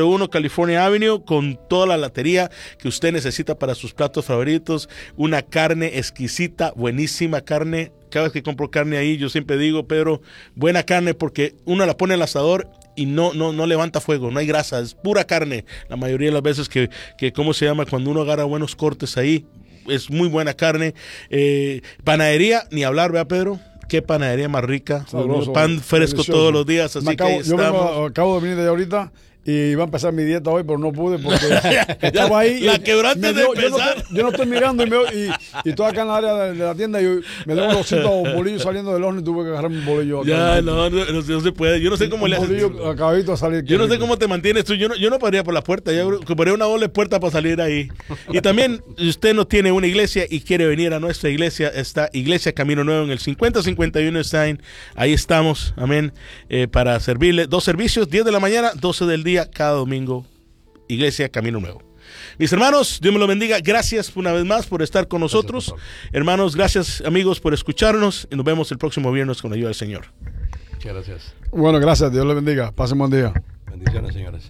sobre uno California Avenue, con toda la latería que usted necesita para sus platos favoritos. Una carne exquisita, buenísima carne. Cada vez que compro carne ahí, yo siempre digo, Pedro, buena carne, porque uno la pone al asador y no, no, no levanta fuego, no hay grasa, es pura carne. La mayoría de las veces que, que ¿cómo se llama? Cuando uno agarra buenos cortes ahí, es muy buena carne. Eh, panadería, ni hablar, ¿verdad, Pedro? Qué panadería más rica. Sabroso, pan fresco delicioso. Todos los días, así acabo, que yo estamos. Vengo, acabo de venir de allá ahorita y iba a empezar mi dieta hoy, pero no pude porque estaba ahí. La quebraste de dio, empezar. Yo no, yo no estoy mirando y, me, y, y estoy acá en la área de, de la tienda y me dio un bolsito o bolillo saliendo del horno y tuve que agarrar un bolillo. Ya, no, no, no, no se puede. Yo no sé cómo un le haces. Acabadito a salir. Yo no sé cómo te mantienes tú. Yo no, yo no pararía por la puerta. Yo ocuparía una doble puerta para salir ahí. Y también, si usted no tiene una iglesia y quiere venir a nuestra iglesia, está Iglesia Camino Nuevo en el cincuenta cincuenta y uno Stein. Ahí estamos, amén, eh, para servirle. Dos servicios, diez de la mañana, doce del día, cada domingo. Iglesia Camino Nuevo. Mis hermanos, Dios me lo bendiga. Gracias una vez más por estar con nosotros. Gracias, hermanos, gracias amigos por escucharnos y nos vemos el próximo viernes con la ayuda del Señor. Muchas gracias. Bueno, gracias. Dios les bendiga. Pasen buen día. Bendiciones, señores.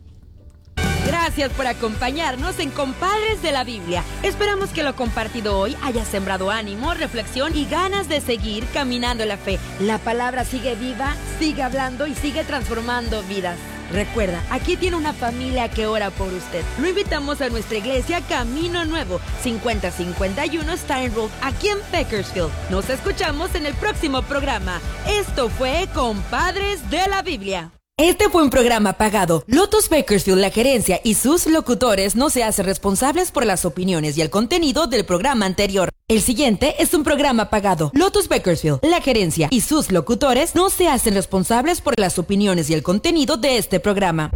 Gracias por acompañarnos en Compadres de la Biblia. Esperamos que lo compartido hoy haya sembrado ánimo, reflexión y ganas de seguir caminando en la fe. La palabra sigue viva, sigue hablando y sigue transformando vidas. Recuerda, aquí tiene una familia que ora por usted. Lo invitamos a nuestra iglesia Camino Nuevo, cincuenta cincuenta y uno Stein Road, aquí en Bakersfield. Nos escuchamos en el próximo programa. Esto fue Compadres de la Biblia. Este fue un programa pagado. Lotus Bakersfield, la gerencia y sus locutores no se hacen responsables por las opiniones y el contenido del programa anterior. El siguiente es un programa pagado. Lotus Bakersfield, la gerencia y sus locutores no se hacen responsables por las opiniones y el contenido de este programa.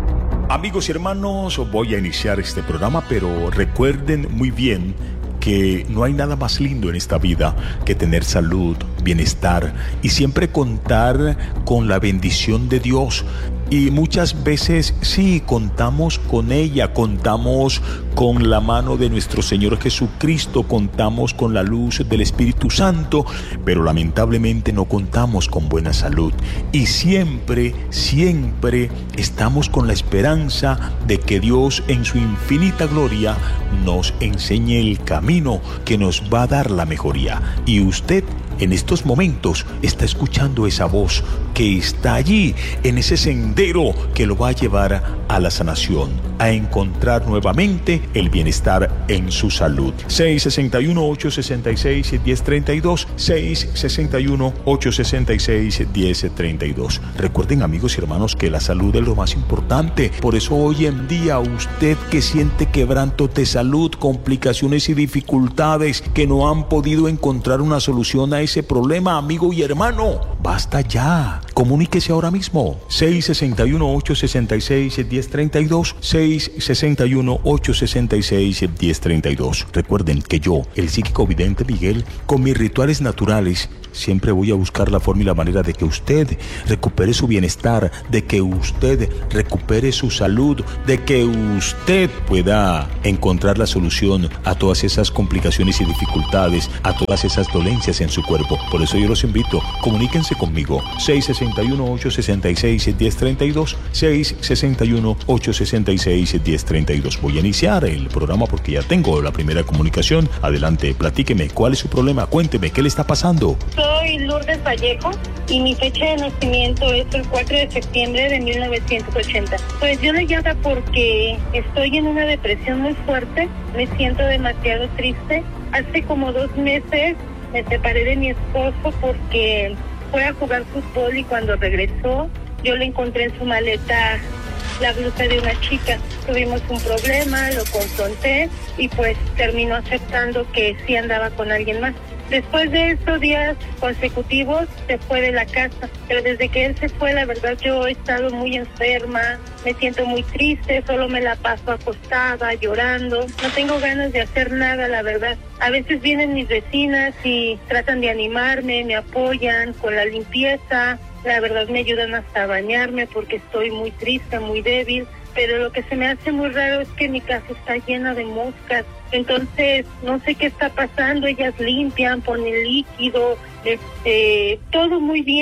Amigos y hermanos, voy a iniciar este programa, pero recuerden muy bien que no hay nada más lindo en esta vida que tener salud, bienestar y siempre contar con la bendición de Dios. Y muchas veces sí, contamos con ella, contamos con la mano de nuestro Señor Jesucristo, contamos con la luz del Espíritu Santo, pero lamentablemente no contamos con buena salud. Y siempre, siempre estamos con la esperanza de que Dios en su infinita gloria nos enseñe el camino que nos va a dar la mejoría. Y usted en estos momentos está escuchando esa voz que está allí en ese sendero que lo va a llevar a la sanación, a encontrar nuevamente el bienestar en su salud. seis seis uno, ocho seis seis, uno cero tres dos, seis seis uno, ocho seis seis, uno cero tres dos. Recuerden, amigos y hermanos, que la salud es lo más importante. Por eso hoy en día usted que siente quebrantos de salud, complicaciones y dificultades, que no han podido encontrar una solución a ese problema, amigo y hermano, basta ya. Comuníquese ahora mismo. seis seis uno, ocho seis seis, uno cero tres dos, seis seis uno, ocho seis seis, uno cero tres dos. Recuerden que yo, el psíquico vidente Miguel, con mis rituales naturales, siempre voy a buscar la forma y la manera de que usted recupere su bienestar, de que usted recupere su salud, de que usted pueda encontrar la solución a todas esas complicaciones y dificultades, a todas esas dolencias en su cuerpo. Por eso yo los invito, comuníquense conmigo. seis seis uno, ocho seis seis, uno cero tres dos, seis seis uno, ocho seis seis, uno cero tres dos. Voy a iniciar el programa porque ya tengo la primera comunicación. Adelante, platíqueme, ¿cuál es su problema? Cuénteme, ¿qué le está pasando? Soy Lourdes Vallejo y mi fecha de nacimiento es el cuatro de septiembre de mil novecientos ochenta. Pues yo le llamo porque estoy en una depresión muy fuerte, me siento demasiado triste. Hace como dos meses me separé de mi esposo porque fue a jugar fútbol y cuando regresó yo le encontré en su maleta la blusa de una chica. Tuvimos un problema, lo confronté y pues terminó aceptando que sí andaba con alguien más. Después de estos días consecutivos se fue de la casa, pero desde que él se fue, la verdad yo he estado muy enferma, me siento muy triste, solo me la paso acostada, llorando, no tengo ganas de hacer nada, la verdad. A veces vienen mis vecinas y tratan de animarme, me apoyan con la limpieza, la verdad me ayudan hasta a bañarme porque estoy muy triste, muy débil. Pero lo que se me hace muy raro es que mi casa está llena de moscas. Entonces, no sé qué está pasando. Ellas limpian, ponen líquido, este, todo muy bien.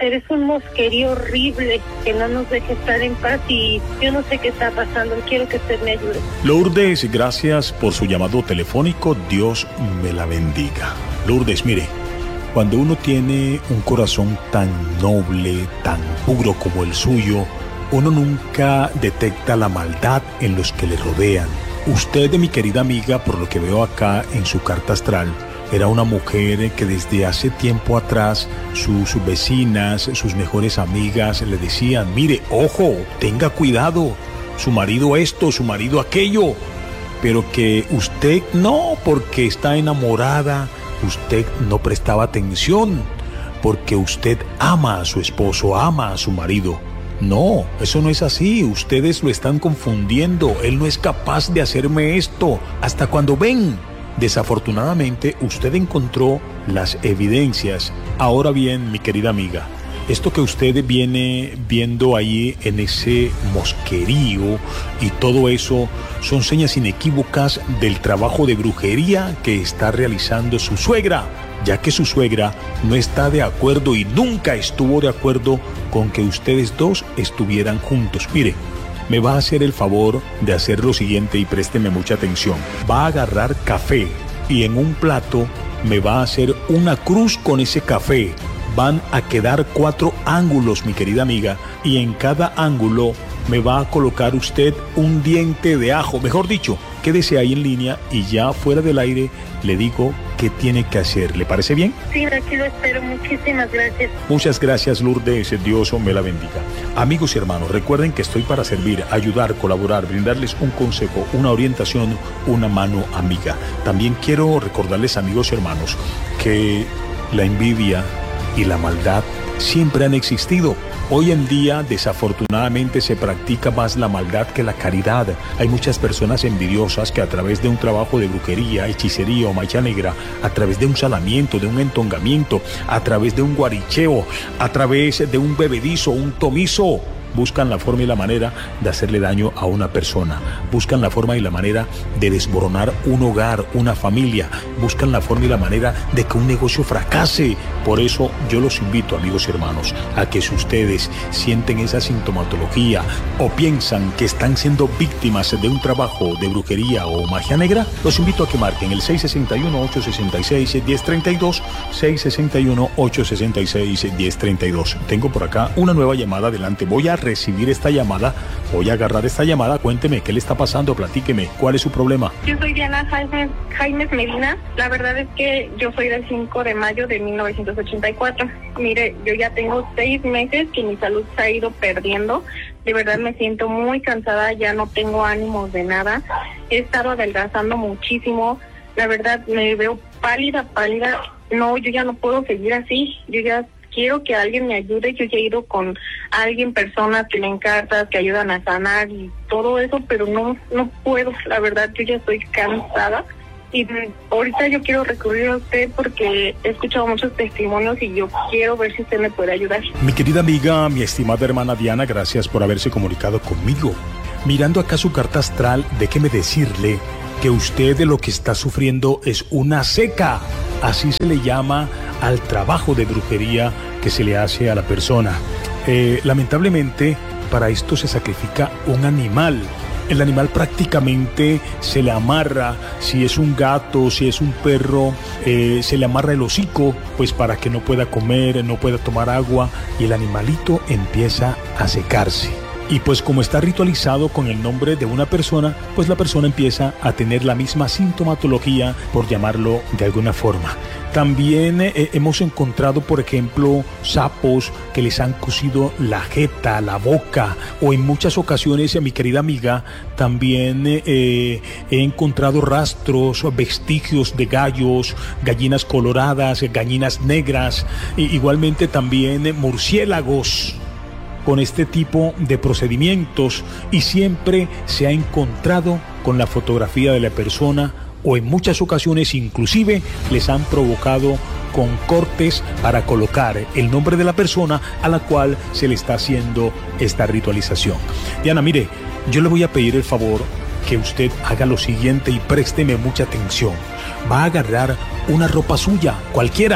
pero es un mosquerío horrible que no nos deja estar en paz y yo no sé qué está pasando. Quiero que usted me ayude. Lourdes, gracias por su llamado telefónico. Dios me la bendiga. Lourdes, mire, cuando uno tiene un corazón tan noble, tan puro como el suyo, uno nunca detecta la maldad en los que le rodean. Usted, mi querida amiga, por lo que veo acá en su carta astral, era una mujer que desde hace tiempo atrás sus, sus vecinas, sus mejores amigas le decían, mire, ojo, tenga cuidado, su marido esto, su marido aquello, pero que usted no, porque está enamorada, usted no prestaba atención, porque usted ama a su esposo, ama a su marido. No, eso no es así, ustedes lo están confundiendo, él no es capaz de hacerme esto, hasta cuando ven. Desafortunadamente, usted encontró las evidencias. Ahora bien, mi querida amiga, esto que usted viene viendo ahí en ese mosquerío y todo eso son señas inequívocas del trabajo de brujería que está realizando su suegra, ya que su suegra no está de acuerdo y nunca estuvo de acuerdo con que ustedes dos estuvieran juntos. Mire, me va a hacer el favor de hacer lo siguiente y présteme mucha atención. Va a agarrar café y en un plato me va a hacer una cruz con ese café. Van a quedar cuatro ángulos, mi querida amiga, y en cada ángulo me va a colocar usted un diente de ajo. Mejor dicho, quédese ahí en línea y ya fuera del aire le digo qué tiene que hacer. ¿Le parece bien? Sí, aquí lo espero. Muchísimas gracias. Muchas gracias, Lourdes. Dios me la bendiga. Amigos y hermanos, recuerden que estoy para servir, ayudar, colaborar, brindarles un consejo, una orientación, una mano amiga. También quiero recordarles, amigos y hermanos, que la envidia y la maldad siempre han existido. Hoy en día, desafortunadamente, se practica más la maldad que la caridad. Hay muchas personas envidiosas que a través de un trabajo de brujería, hechicería o magia negra, a través de un salamiento, de un entongamiento, a través de un guaricheo, a través de un bebedizo, un tomizo, buscan la forma y la manera de hacerle daño a una persona, buscan la forma y la manera de desmoronar un hogar, una familia, buscan la forma y la manera de que un negocio fracase. Por eso yo los invito, amigos y hermanos, a que si ustedes sienten esa sintomatología o piensan que están siendo víctimas de un trabajo de brujería o magia negra, los invito a que marquen el seis seis uno, ocho seis seis, uno cero tres dos, seis seis uno, ocho seis seis, uno cero tres dos. Tengo por acá una nueva llamada. Adelante, voy a recibir esta llamada, voy a agarrar esta llamada. Cuénteme, ¿qué le está pasando? Platíqueme, ¿cuál es su problema? Yo soy Diana Jaime, Jaime Medina. La verdad es que yo soy del cinco de mayo de mil novecientos ochenta y cuatro. Mire, yo ya tengo seis meses que mi salud se ha ido perdiendo. De verdad me siento muy cansada, ya no tengo ánimos de nada. He estado adelgazando muchísimo. La verdad me veo pálida, pálida. No, yo ya no puedo seguir así. Yo ya quiero que alguien me ayude. Yo ya he ido con alguien, personas que leen cartas, que ayudan a sanar y todo eso, pero no, no puedo. La verdad, yo ya estoy cansada. Y ahorita yo quiero recurrir a usted porque he escuchado muchos testimonios y yo quiero ver si usted me puede ayudar. Mi querida amiga, mi estimada hermana Diana, gracias por haberse comunicado conmigo. Mirando acá su carta astral, déjeme decirle que usted de lo que está sufriendo es una seca. Así se le llama al trabajo de brujería que se le hace a la persona. Eh, lamentablemente, para esto se sacrifica un animal. El animal prácticamente se le amarra, si es un gato, si es un perro, eh, se le amarra el hocico, pues para que no pueda comer, no pueda tomar agua, y el animalito empieza a secarse. Y pues como está ritualizado con el nombre de una persona, pues la persona empieza a tener la misma sintomatología, por llamarlo de alguna forma. También eh, hemos encontrado, por ejemplo, sapos que les han cosido la jeta, la boca, o en muchas ocasiones, mi querida amiga, también eh, he encontrado rastros, vestigios de gallos, gallinas coloradas, gallinas negras, e igualmente también eh, murciélagos con este tipo de procedimientos, y siempre se ha encontrado con la fotografía de la persona, o en muchas ocasiones inclusive les han provocado con cortes para colocar el nombre de la persona a la cual se le está haciendo esta ritualización. Diana, mire, yo le voy a pedir el favor que usted haga lo siguiente y présteme mucha atención. Va a agarrar una ropa suya, cualquiera,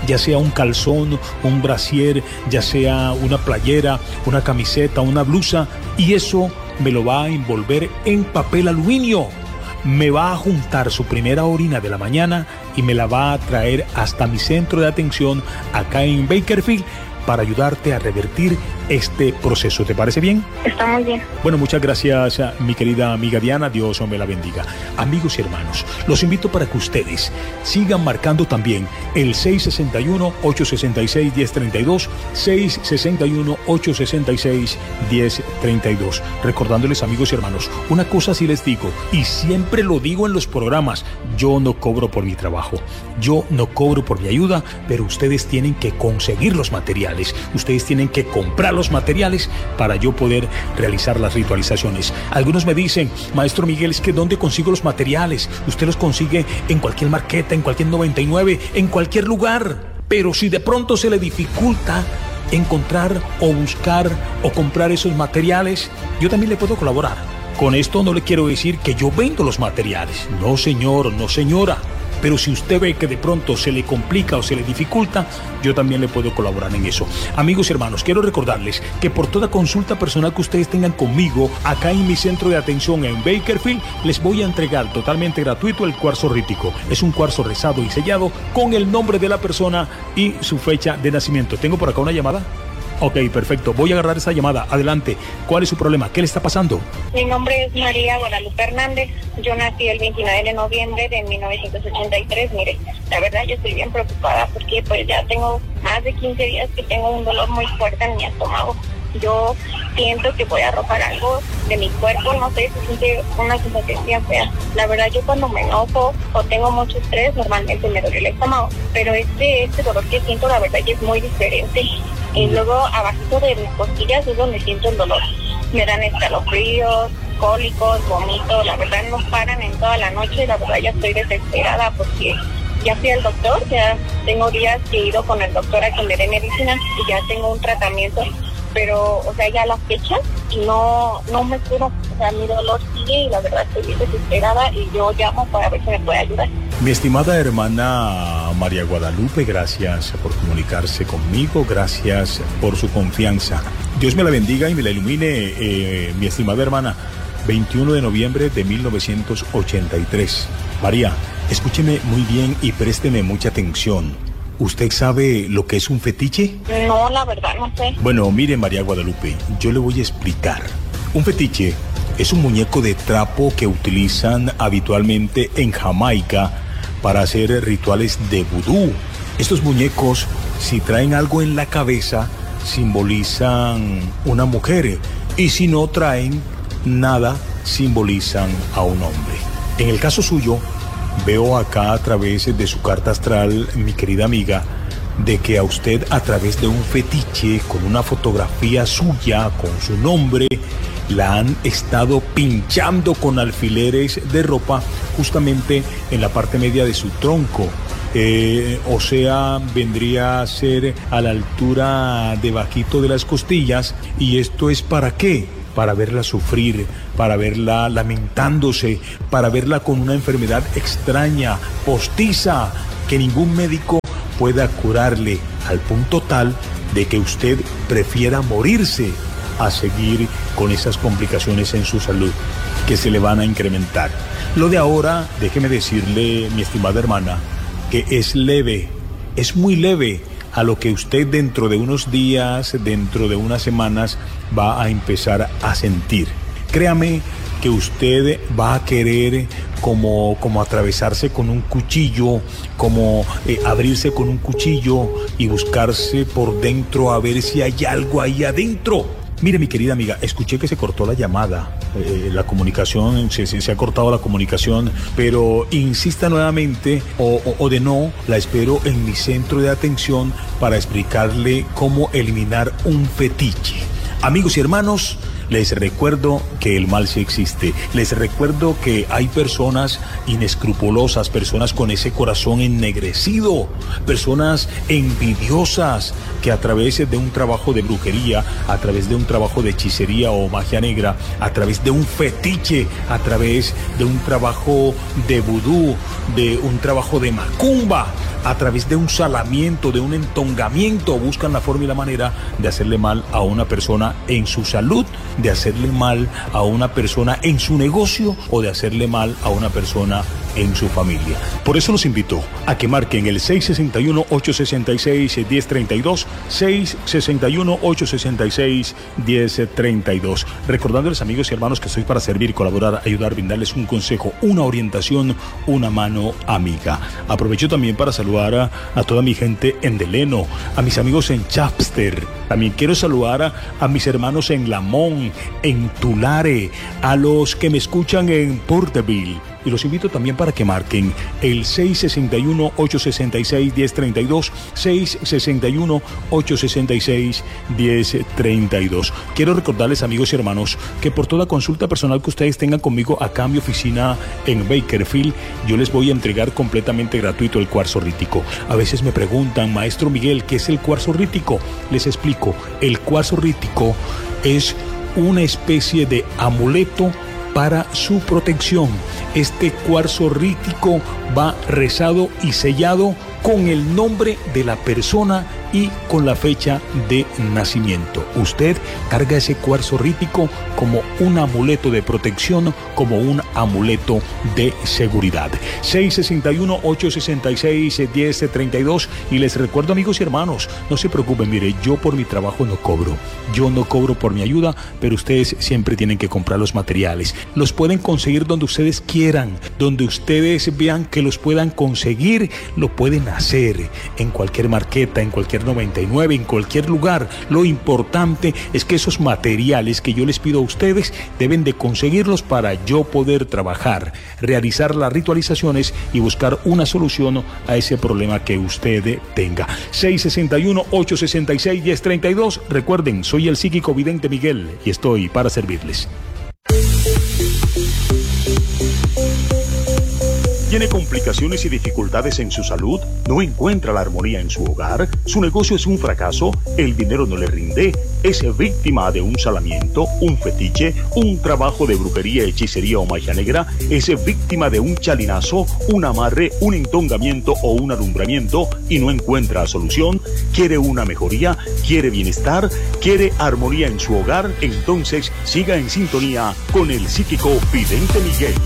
ya sea un calzón, un brasier, ya sea una playera, una camiseta, una blusa, y eso me lo va a envolver en papel aluminio. Me va a juntar su primera orina de la mañana y me la va a traer hasta mi centro de atención acá en Bakersfield para ayudarte a revertir este proceso. ¿Te parece bien? Está muy bien. Bueno, muchas gracias, mi querida amiga Diana. Dios me la bendiga. Amigos y hermanos, los invito para que ustedes sigan marcando también el seis seis uno, ocho seis seis, uno cero tres dos, seis seis uno, ocho seis seis, uno cero tres dos. Recordándoles, amigos y hermanos, una cosa sí les digo, y siempre lo digo en los programas: yo no cobro por mi trabajo, yo no cobro por mi ayuda, pero ustedes tienen que conseguir los materiales, ustedes tienen que comprar los materiales para yo poder realizar las ritualizaciones. Algunos me dicen: Maestro Miguel, es que ¿dónde consigo los materiales? Usted los consigue en cualquier marqueta, en cualquier noventa y nueve, en cualquier lugar. Pero si de pronto se le dificulta encontrar o buscar o comprar esos materiales, yo también le puedo colaborar. Con esto no le quiero decir que yo vendo los materiales. No, señor, no, señora. Pero si usted ve que de pronto se le complica o se le dificulta, yo también le puedo colaborar en eso. Amigos y hermanos, quiero recordarles que por toda consulta personal que ustedes tengan conmigo, acá en mi centro de atención en Bakersfield, les voy a entregar totalmente gratuito el cuarzo rítico. Es un cuarzo rezado y sellado con el nombre de la persona y su fecha de nacimiento. ¿Tengo por acá una llamada? Ok, perfecto. Voy a agarrar esa llamada. Adelante. ¿Cuál es su problema? ¿Qué le está pasando? Mi nombre es María Guadalupe Hernández. Yo nací el veintinueve de noviembre de mil novecientos ochenta y tres. Mire, la verdad yo estoy bien preocupada porque pues ya tengo más de quince días que tengo un dolor muy fuerte en mi estómago. Yo siento que voy a arrojar algo de mi cuerpo, no sé, se siente una sensación bien fea. La verdad yo cuando me enojo o tengo mucho estrés, normalmente me duele el estómago, pero este, este dolor que siento la verdad es muy diferente. Y luego abajito de mis costillas es donde siento el dolor. Me dan escalofríos, cólicos, vomito, la verdad no paran en toda la noche, la verdad ya estoy desesperada porque ya fui al doctor, ya tengo días que he ido con el doctor a que me dé medicina y ya tengo un tratamiento, pero, o sea, ya las fechas y no, no me curo, o sea, mi dolor sigue y la verdad estoy bien desesperada y yo llamo para ver si me puede ayudar. Mi estimada hermana María Guadalupe, gracias por comunicarse conmigo, gracias por su confianza. Dios me la bendiga y me la ilumine, eh, mi estimada hermana. veintiuno de noviembre de mil novecientos ochenta y tres. María, escúcheme muy bien y présteme mucha atención. ¿Usted sabe lo que es un fetiche? No, la verdad no sé. Bueno, mire, María Guadalupe, yo le voy a explicar. Un fetiche es un muñeco de trapo que utilizan habitualmente en Jamaica para hacer rituales de vudú. Estos muñecos, si traen algo en la cabeza, simbolizan una mujer, y si no traen nada, simbolizan a un hombre. En el caso suyo, veo acá a través de su carta astral, mi querida amiga, de que a usted a través de un fetiche con una fotografía suya, con su nombre, la han estado pinchando con alfileres de ropa justamente en la parte media de su tronco. Eh, o sea, vendría a ser a la altura debajito de las costillas. ¿Y esto es para qué? Para verla sufrir, para verla lamentándose, para verla con una enfermedad extraña, postiza, que ningún médico pueda curarle, al punto tal de que usted prefiera morirse a seguir con esas complicaciones en su salud que se le van a incrementar. Lo de ahora, déjeme decirle, mi estimada hermana, que es leve, es muy leve a lo que usted dentro de unos días, dentro de unas semanas, va a empezar a sentir. Créame que usted va a querer como, como atravesarse con un cuchillo, como eh, abrirse con un cuchillo y buscarse por dentro a ver si hay algo ahí adentro. Mire, mi querida amiga, escuché que se cortó la llamada, eh, la comunicación, se, se, se ha cortado la comunicación, pero insista nuevamente o, o, o de no, la espero en mi centro de atención para explicarle cómo eliminar un fetiche. Amigos y hermanos, les recuerdo que el mal sí existe. Les recuerdo que hay personas inescrupulosas, personas con ese corazón ennegrecido, personas envidiosas que a través de un trabajo de brujería, a través de un trabajo de hechicería o magia negra, a través de un fetiche, a través de un trabajo de vudú, de un trabajo de macumba, a través de un salamiento, de un entongamiento, buscan la forma y la manera de hacerle mal a una persona en su salud, de hacerle mal a una persona en su negocio o de hacerle mal a una persona en su familia. Por eso los invito a que marquen el seis seis uno, ocho seis seis, uno cero tres dos, seis seis uno, ocho seis seis, uno cero tres dos. Recordándoles, amigos y hermanos, que estoy para servir, colaborar, ayudar, brindarles un consejo, una orientación, una mano amiga. Aprovecho también para saludar a, a toda mi gente en Deleno, a mis amigos en Chapster. También quiero saludar a, a mis hermanos en Lamón, en Tulare, a los que me escuchan en Porterville. Y los invito también para que marquen el seis seis uno, ocho seis seis, uno cero tres dos, seis seis uno, ocho seis seis, uno cero tres dos. Quiero recordarles, amigos y hermanos, que por toda consulta personal que ustedes tengan conmigo acá en mi oficina en Bakerfield, yo les voy a entregar completamente gratuito el cuarzo rítico. A veces me preguntan, maestro Miguel, ¿qué es el cuarzo rítico? Les explico. El cuarzo rítico es una especie de amuleto para su protección. Este cuarzo rítico va rezado y sellado con el nombre de la persona y con la fecha de nacimiento. Usted carga ese cuarzo rítico como un amuleto de protección, como un amuleto de seguridad. seis seis uno, ocho seis seis, uno cero tres dos. Y les recuerdo, amigos y hermanos, no se preocupen, mire, yo por mi trabajo no cobro. Yo no cobro por mi ayuda, pero ustedes siempre tienen que comprar los materiales. Los pueden conseguir donde ustedes quieran, donde ustedes vean que los puedan conseguir, lo pueden hacer en cualquier marqueta, en cualquier noventa y nueve, en cualquier lugar. Lo importante es que esos materiales que yo les pido a ustedes deben de conseguirlos para yo poder trabajar, realizar las ritualizaciones y buscar una solución a ese problema que usted tenga. seis seis uno, ocho seis seis, uno cero tres dos. Recuerden, soy el psíquico vidente Miguel y estoy para servirles. ¿Tiene complicaciones y dificultades en su salud? ¿No encuentra la armonía en su hogar? ¿Su negocio es un fracaso? ¿El dinero no le rinde? ¿Es víctima de un salamiento, un fetiche, un trabajo de brujería, hechicería o magia negra? ¿Es víctima de un chalinazo, un amarre, un entongamiento o un alumbramiento y no encuentra solución? ¿Quiere una mejoría? ¿Quiere bienestar? ¿Quiere armonía en su hogar? Entonces siga en sintonía con el psíquico vidente Miguel.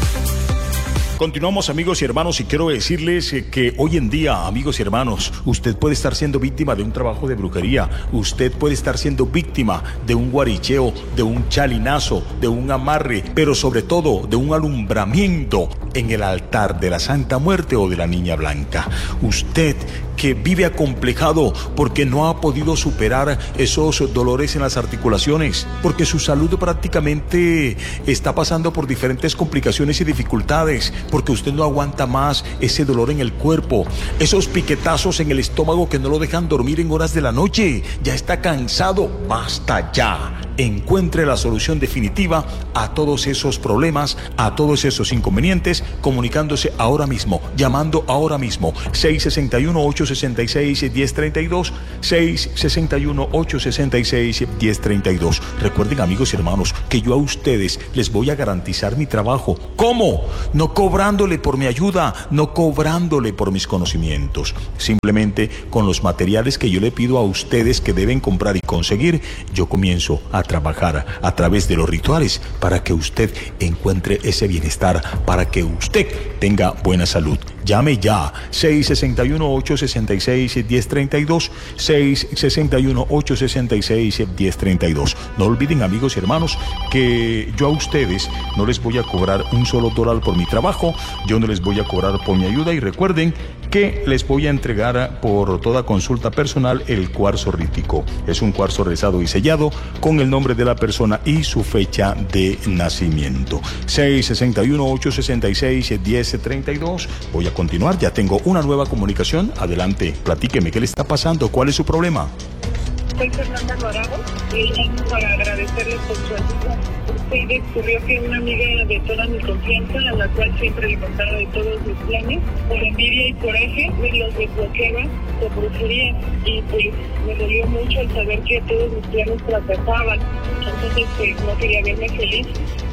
Continuamos, amigos y hermanos, y quiero decirles que hoy en día, amigos y hermanos, usted puede estar siendo víctima de un trabajo de brujería, usted puede estar siendo víctima de un guaricheo, de un chalinazo, de un amarre, pero sobre todo de un alumbramiento en el altar de la Santa Muerte o de la Niña Blanca. Usted que vive acomplejado porque no ha podido superar esos dolores en las articulaciones, porque su salud prácticamente está pasando por diferentes complicaciones y dificultades, porque usted no aguanta más ese dolor en el cuerpo, esos piquetazos en el estómago que no lo dejan dormir en horas de la noche, ya está cansado, basta ya. Encuentre la solución definitiva a todos esos problemas, a todos esos inconvenientes, comunicándose ahora mismo, llamando ahora mismo, seis seis uno, ocho seis seis, uno cero tres dos, seis seis uno, ocho seis seis, uno cero tres dos. Recuerden, amigos y hermanos, que yo a ustedes les voy a garantizar mi trabajo. ¿Cómo? No cobrándole por mi ayuda, no cobrándole por mis conocimientos, simplemente con los materiales que yo le pido a ustedes que deben comprar y conseguir, yo comienzo a trabajar a través de los rituales para que usted encuentre ese bienestar, para que usted tenga buena salud. Llame ya, seis seis uno, ocho seis seis, uno cero tres dos, seis seis uno, ocho seis seis, uno cero tres dos. No olviden, amigos y hermanos, que yo a ustedes no les voy a cobrar un solo dólar por mi trabajo, yo no les voy a cobrar por mi ayuda, y recuerden que les voy a entregar por toda consulta personal el cuarzo rítico. Es un cuarzo rezado y sellado con el nombre de la persona y su fecha de nacimiento. seis seis uno, ocho seis seis, uno cero tres dos. Voy a continuar, ya tengo una nueva comunicación. Adelante, platíqueme, ¿qué le está pasando? ¿Cuál es su problema? Soy Fernanda Alvarado y llamo para agradecerles por su ayuda. Usted descubrió que una amiga de toda mi confianza, a la cual siempre le contaba de todos mis planes, por envidia y coraje me los desbloqueaba por brujería, y pues me dolió mucho el saber que todos mis planes fracasaban. Entonces pues no quería verme feliz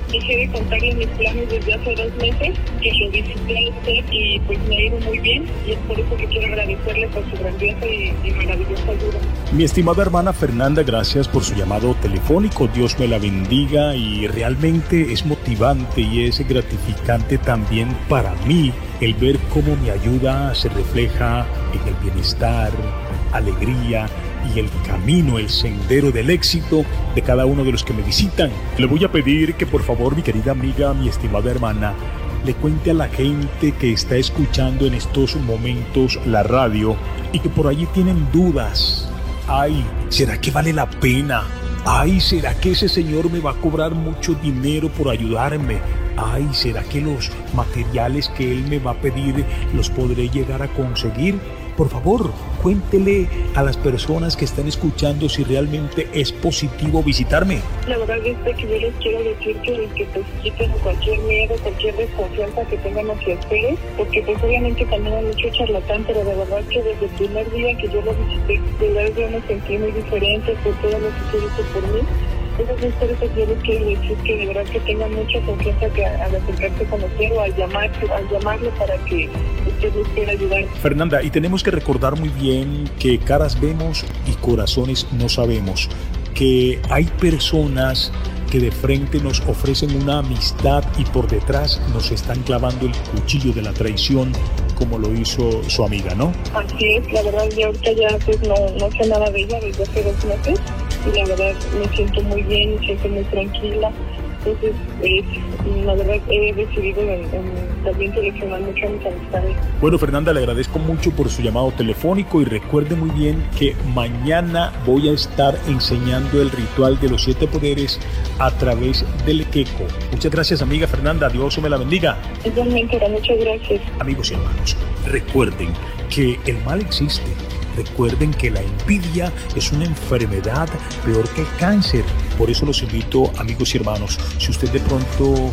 dejé de contarle mis planes desde hace dos meses, que lo visité a usted y pues me ha ido muy bien, y es por eso que quiero agradecerle por su grandiosa y, y maravillosa ayuda. Mi estimada hermana Fernanda, gracias por su llamado telefónico. Dios me la bendiga, y realmente es motivante y es gratificante también para mí el ver cómo mi ayuda se refleja en el bienestar, alegría y el camino, el sendero del éxito de cada uno de los que me visitan. Le voy a pedir que por favor, mi querida amiga, mi estimada hermana, le cuente a la gente que está escuchando en estos momentos la radio y que por allí tienen dudas. Ay, ¿será que vale la pena? Ay, ¿será que ese señor me va a cobrar mucho dinero por ayudarme? Ay, ¿será que los materiales que él me va a pedir los podré llegar a conseguir? Por favor, cuéntele a las personas que están escuchando si realmente es positivo visitarme. La verdad es que yo les quiero decir que, que pues quiten cualquier miedo, cualquier desconfianza que tengan hacia ustedes, porque pues obviamente también hay mucho charlatán, pero de verdad que desde el primer día que yo lo visité, de verdad yo me sentí muy diferente por todo lo que se hizo por mí. Entonces, por eso yo les quiero decir que de verdad que tengan mucha confianza que al acercarse con usted o al llamar, al llamarle para que usted les quiera ayudar. Fernanda, y tenemos que recordar muy bien que caras vemos y corazones no sabemos, que hay personas que de frente nos ofrecen una amistad y por detrás nos están clavando el cuchillo de la traición, como lo hizo su amiga, ¿no? Así es, la verdad yo ahorita ya pues no, no sé nada de ella desde hace dos meses y la verdad me siento muy bien, me siento muy tranquila. Entonces, eh, la verdad he decidido en, en también seleccionar mucho a mis amistades. Bueno, Fernanda, le agradezco mucho por su llamado telefónico y recuerde muy bien que mañana voy a estar enseñando el ritual de los siete poderes a través del queco. Muchas gracias, amiga Fernanda. Dios me la bendiga. Igualmente, muchas gracias. Amigos y hermanos, recuerden que el mal existe. Recuerden que la envidia es una enfermedad peor que el cáncer. Por eso los invito, amigos y hermanos, si usted de pronto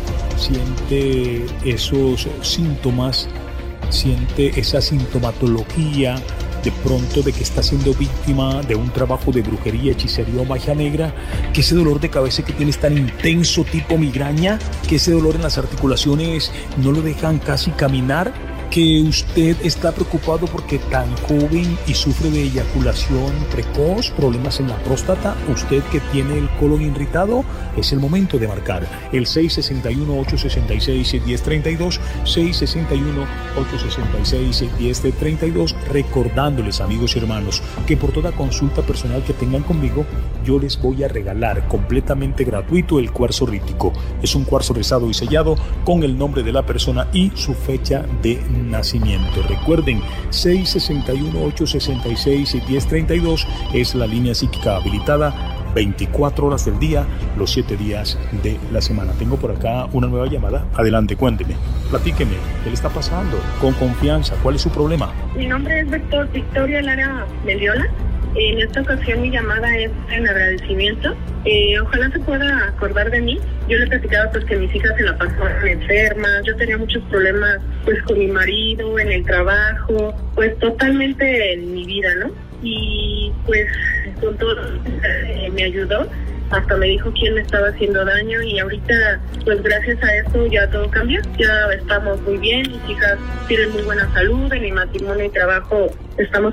siente esos síntomas, siente esa sintomatología, de pronto de que está siendo víctima de un trabajo de brujería, hechicería o magia negra, que ese dolor de cabeza que tiene es tan intenso tipo migraña, que ese dolor en las articulaciones no lo dejan casi caminar, que usted está preocupado porque tan joven y sufre de eyaculación precoz, problemas en la próstata, usted que tiene el colon irritado, es el momento de marcar el seis seis uno, ocho seis seis, uno cero tres dos, seis seis uno, ocho seis seis, uno cero tres dos, recordándoles, amigos y hermanos, que por toda consulta personal que tengan conmigo, yo les voy a regalar completamente gratuito el cuarzo rítico. Es un cuarzo rezado y sellado con el nombre de la persona y su fecha de nacimiento. Recuerden, seis seis uno, ocho seis seis, uno cero tres dos es la línea psíquica habilitada veinticuatro horas del día, los siete días de la semana. Tengo por acá una nueva llamada. Adelante, cuénteme, platíqueme, ¿qué le está pasando? Con confianza, ¿cuál es su problema? Mi nombre es Víctor, Victoria Lara Mendiola. En esta ocasión mi llamada es en agradecimiento. Eh, ojalá se pueda acordar de mí. Yo le he platicado pues que mis hijas se la pasaban enfermas, yo tenía muchos problemas pues con mi marido, en el trabajo, pues totalmente en mi vida, ¿no? Y pues con todo eh, me ayudó, hasta me dijo quién me estaba haciendo daño y ahorita pues gracias a esto ya todo cambió, ya estamos muy bien, mis hijas tienen muy buena salud, en mi matrimonio y trabajo estamos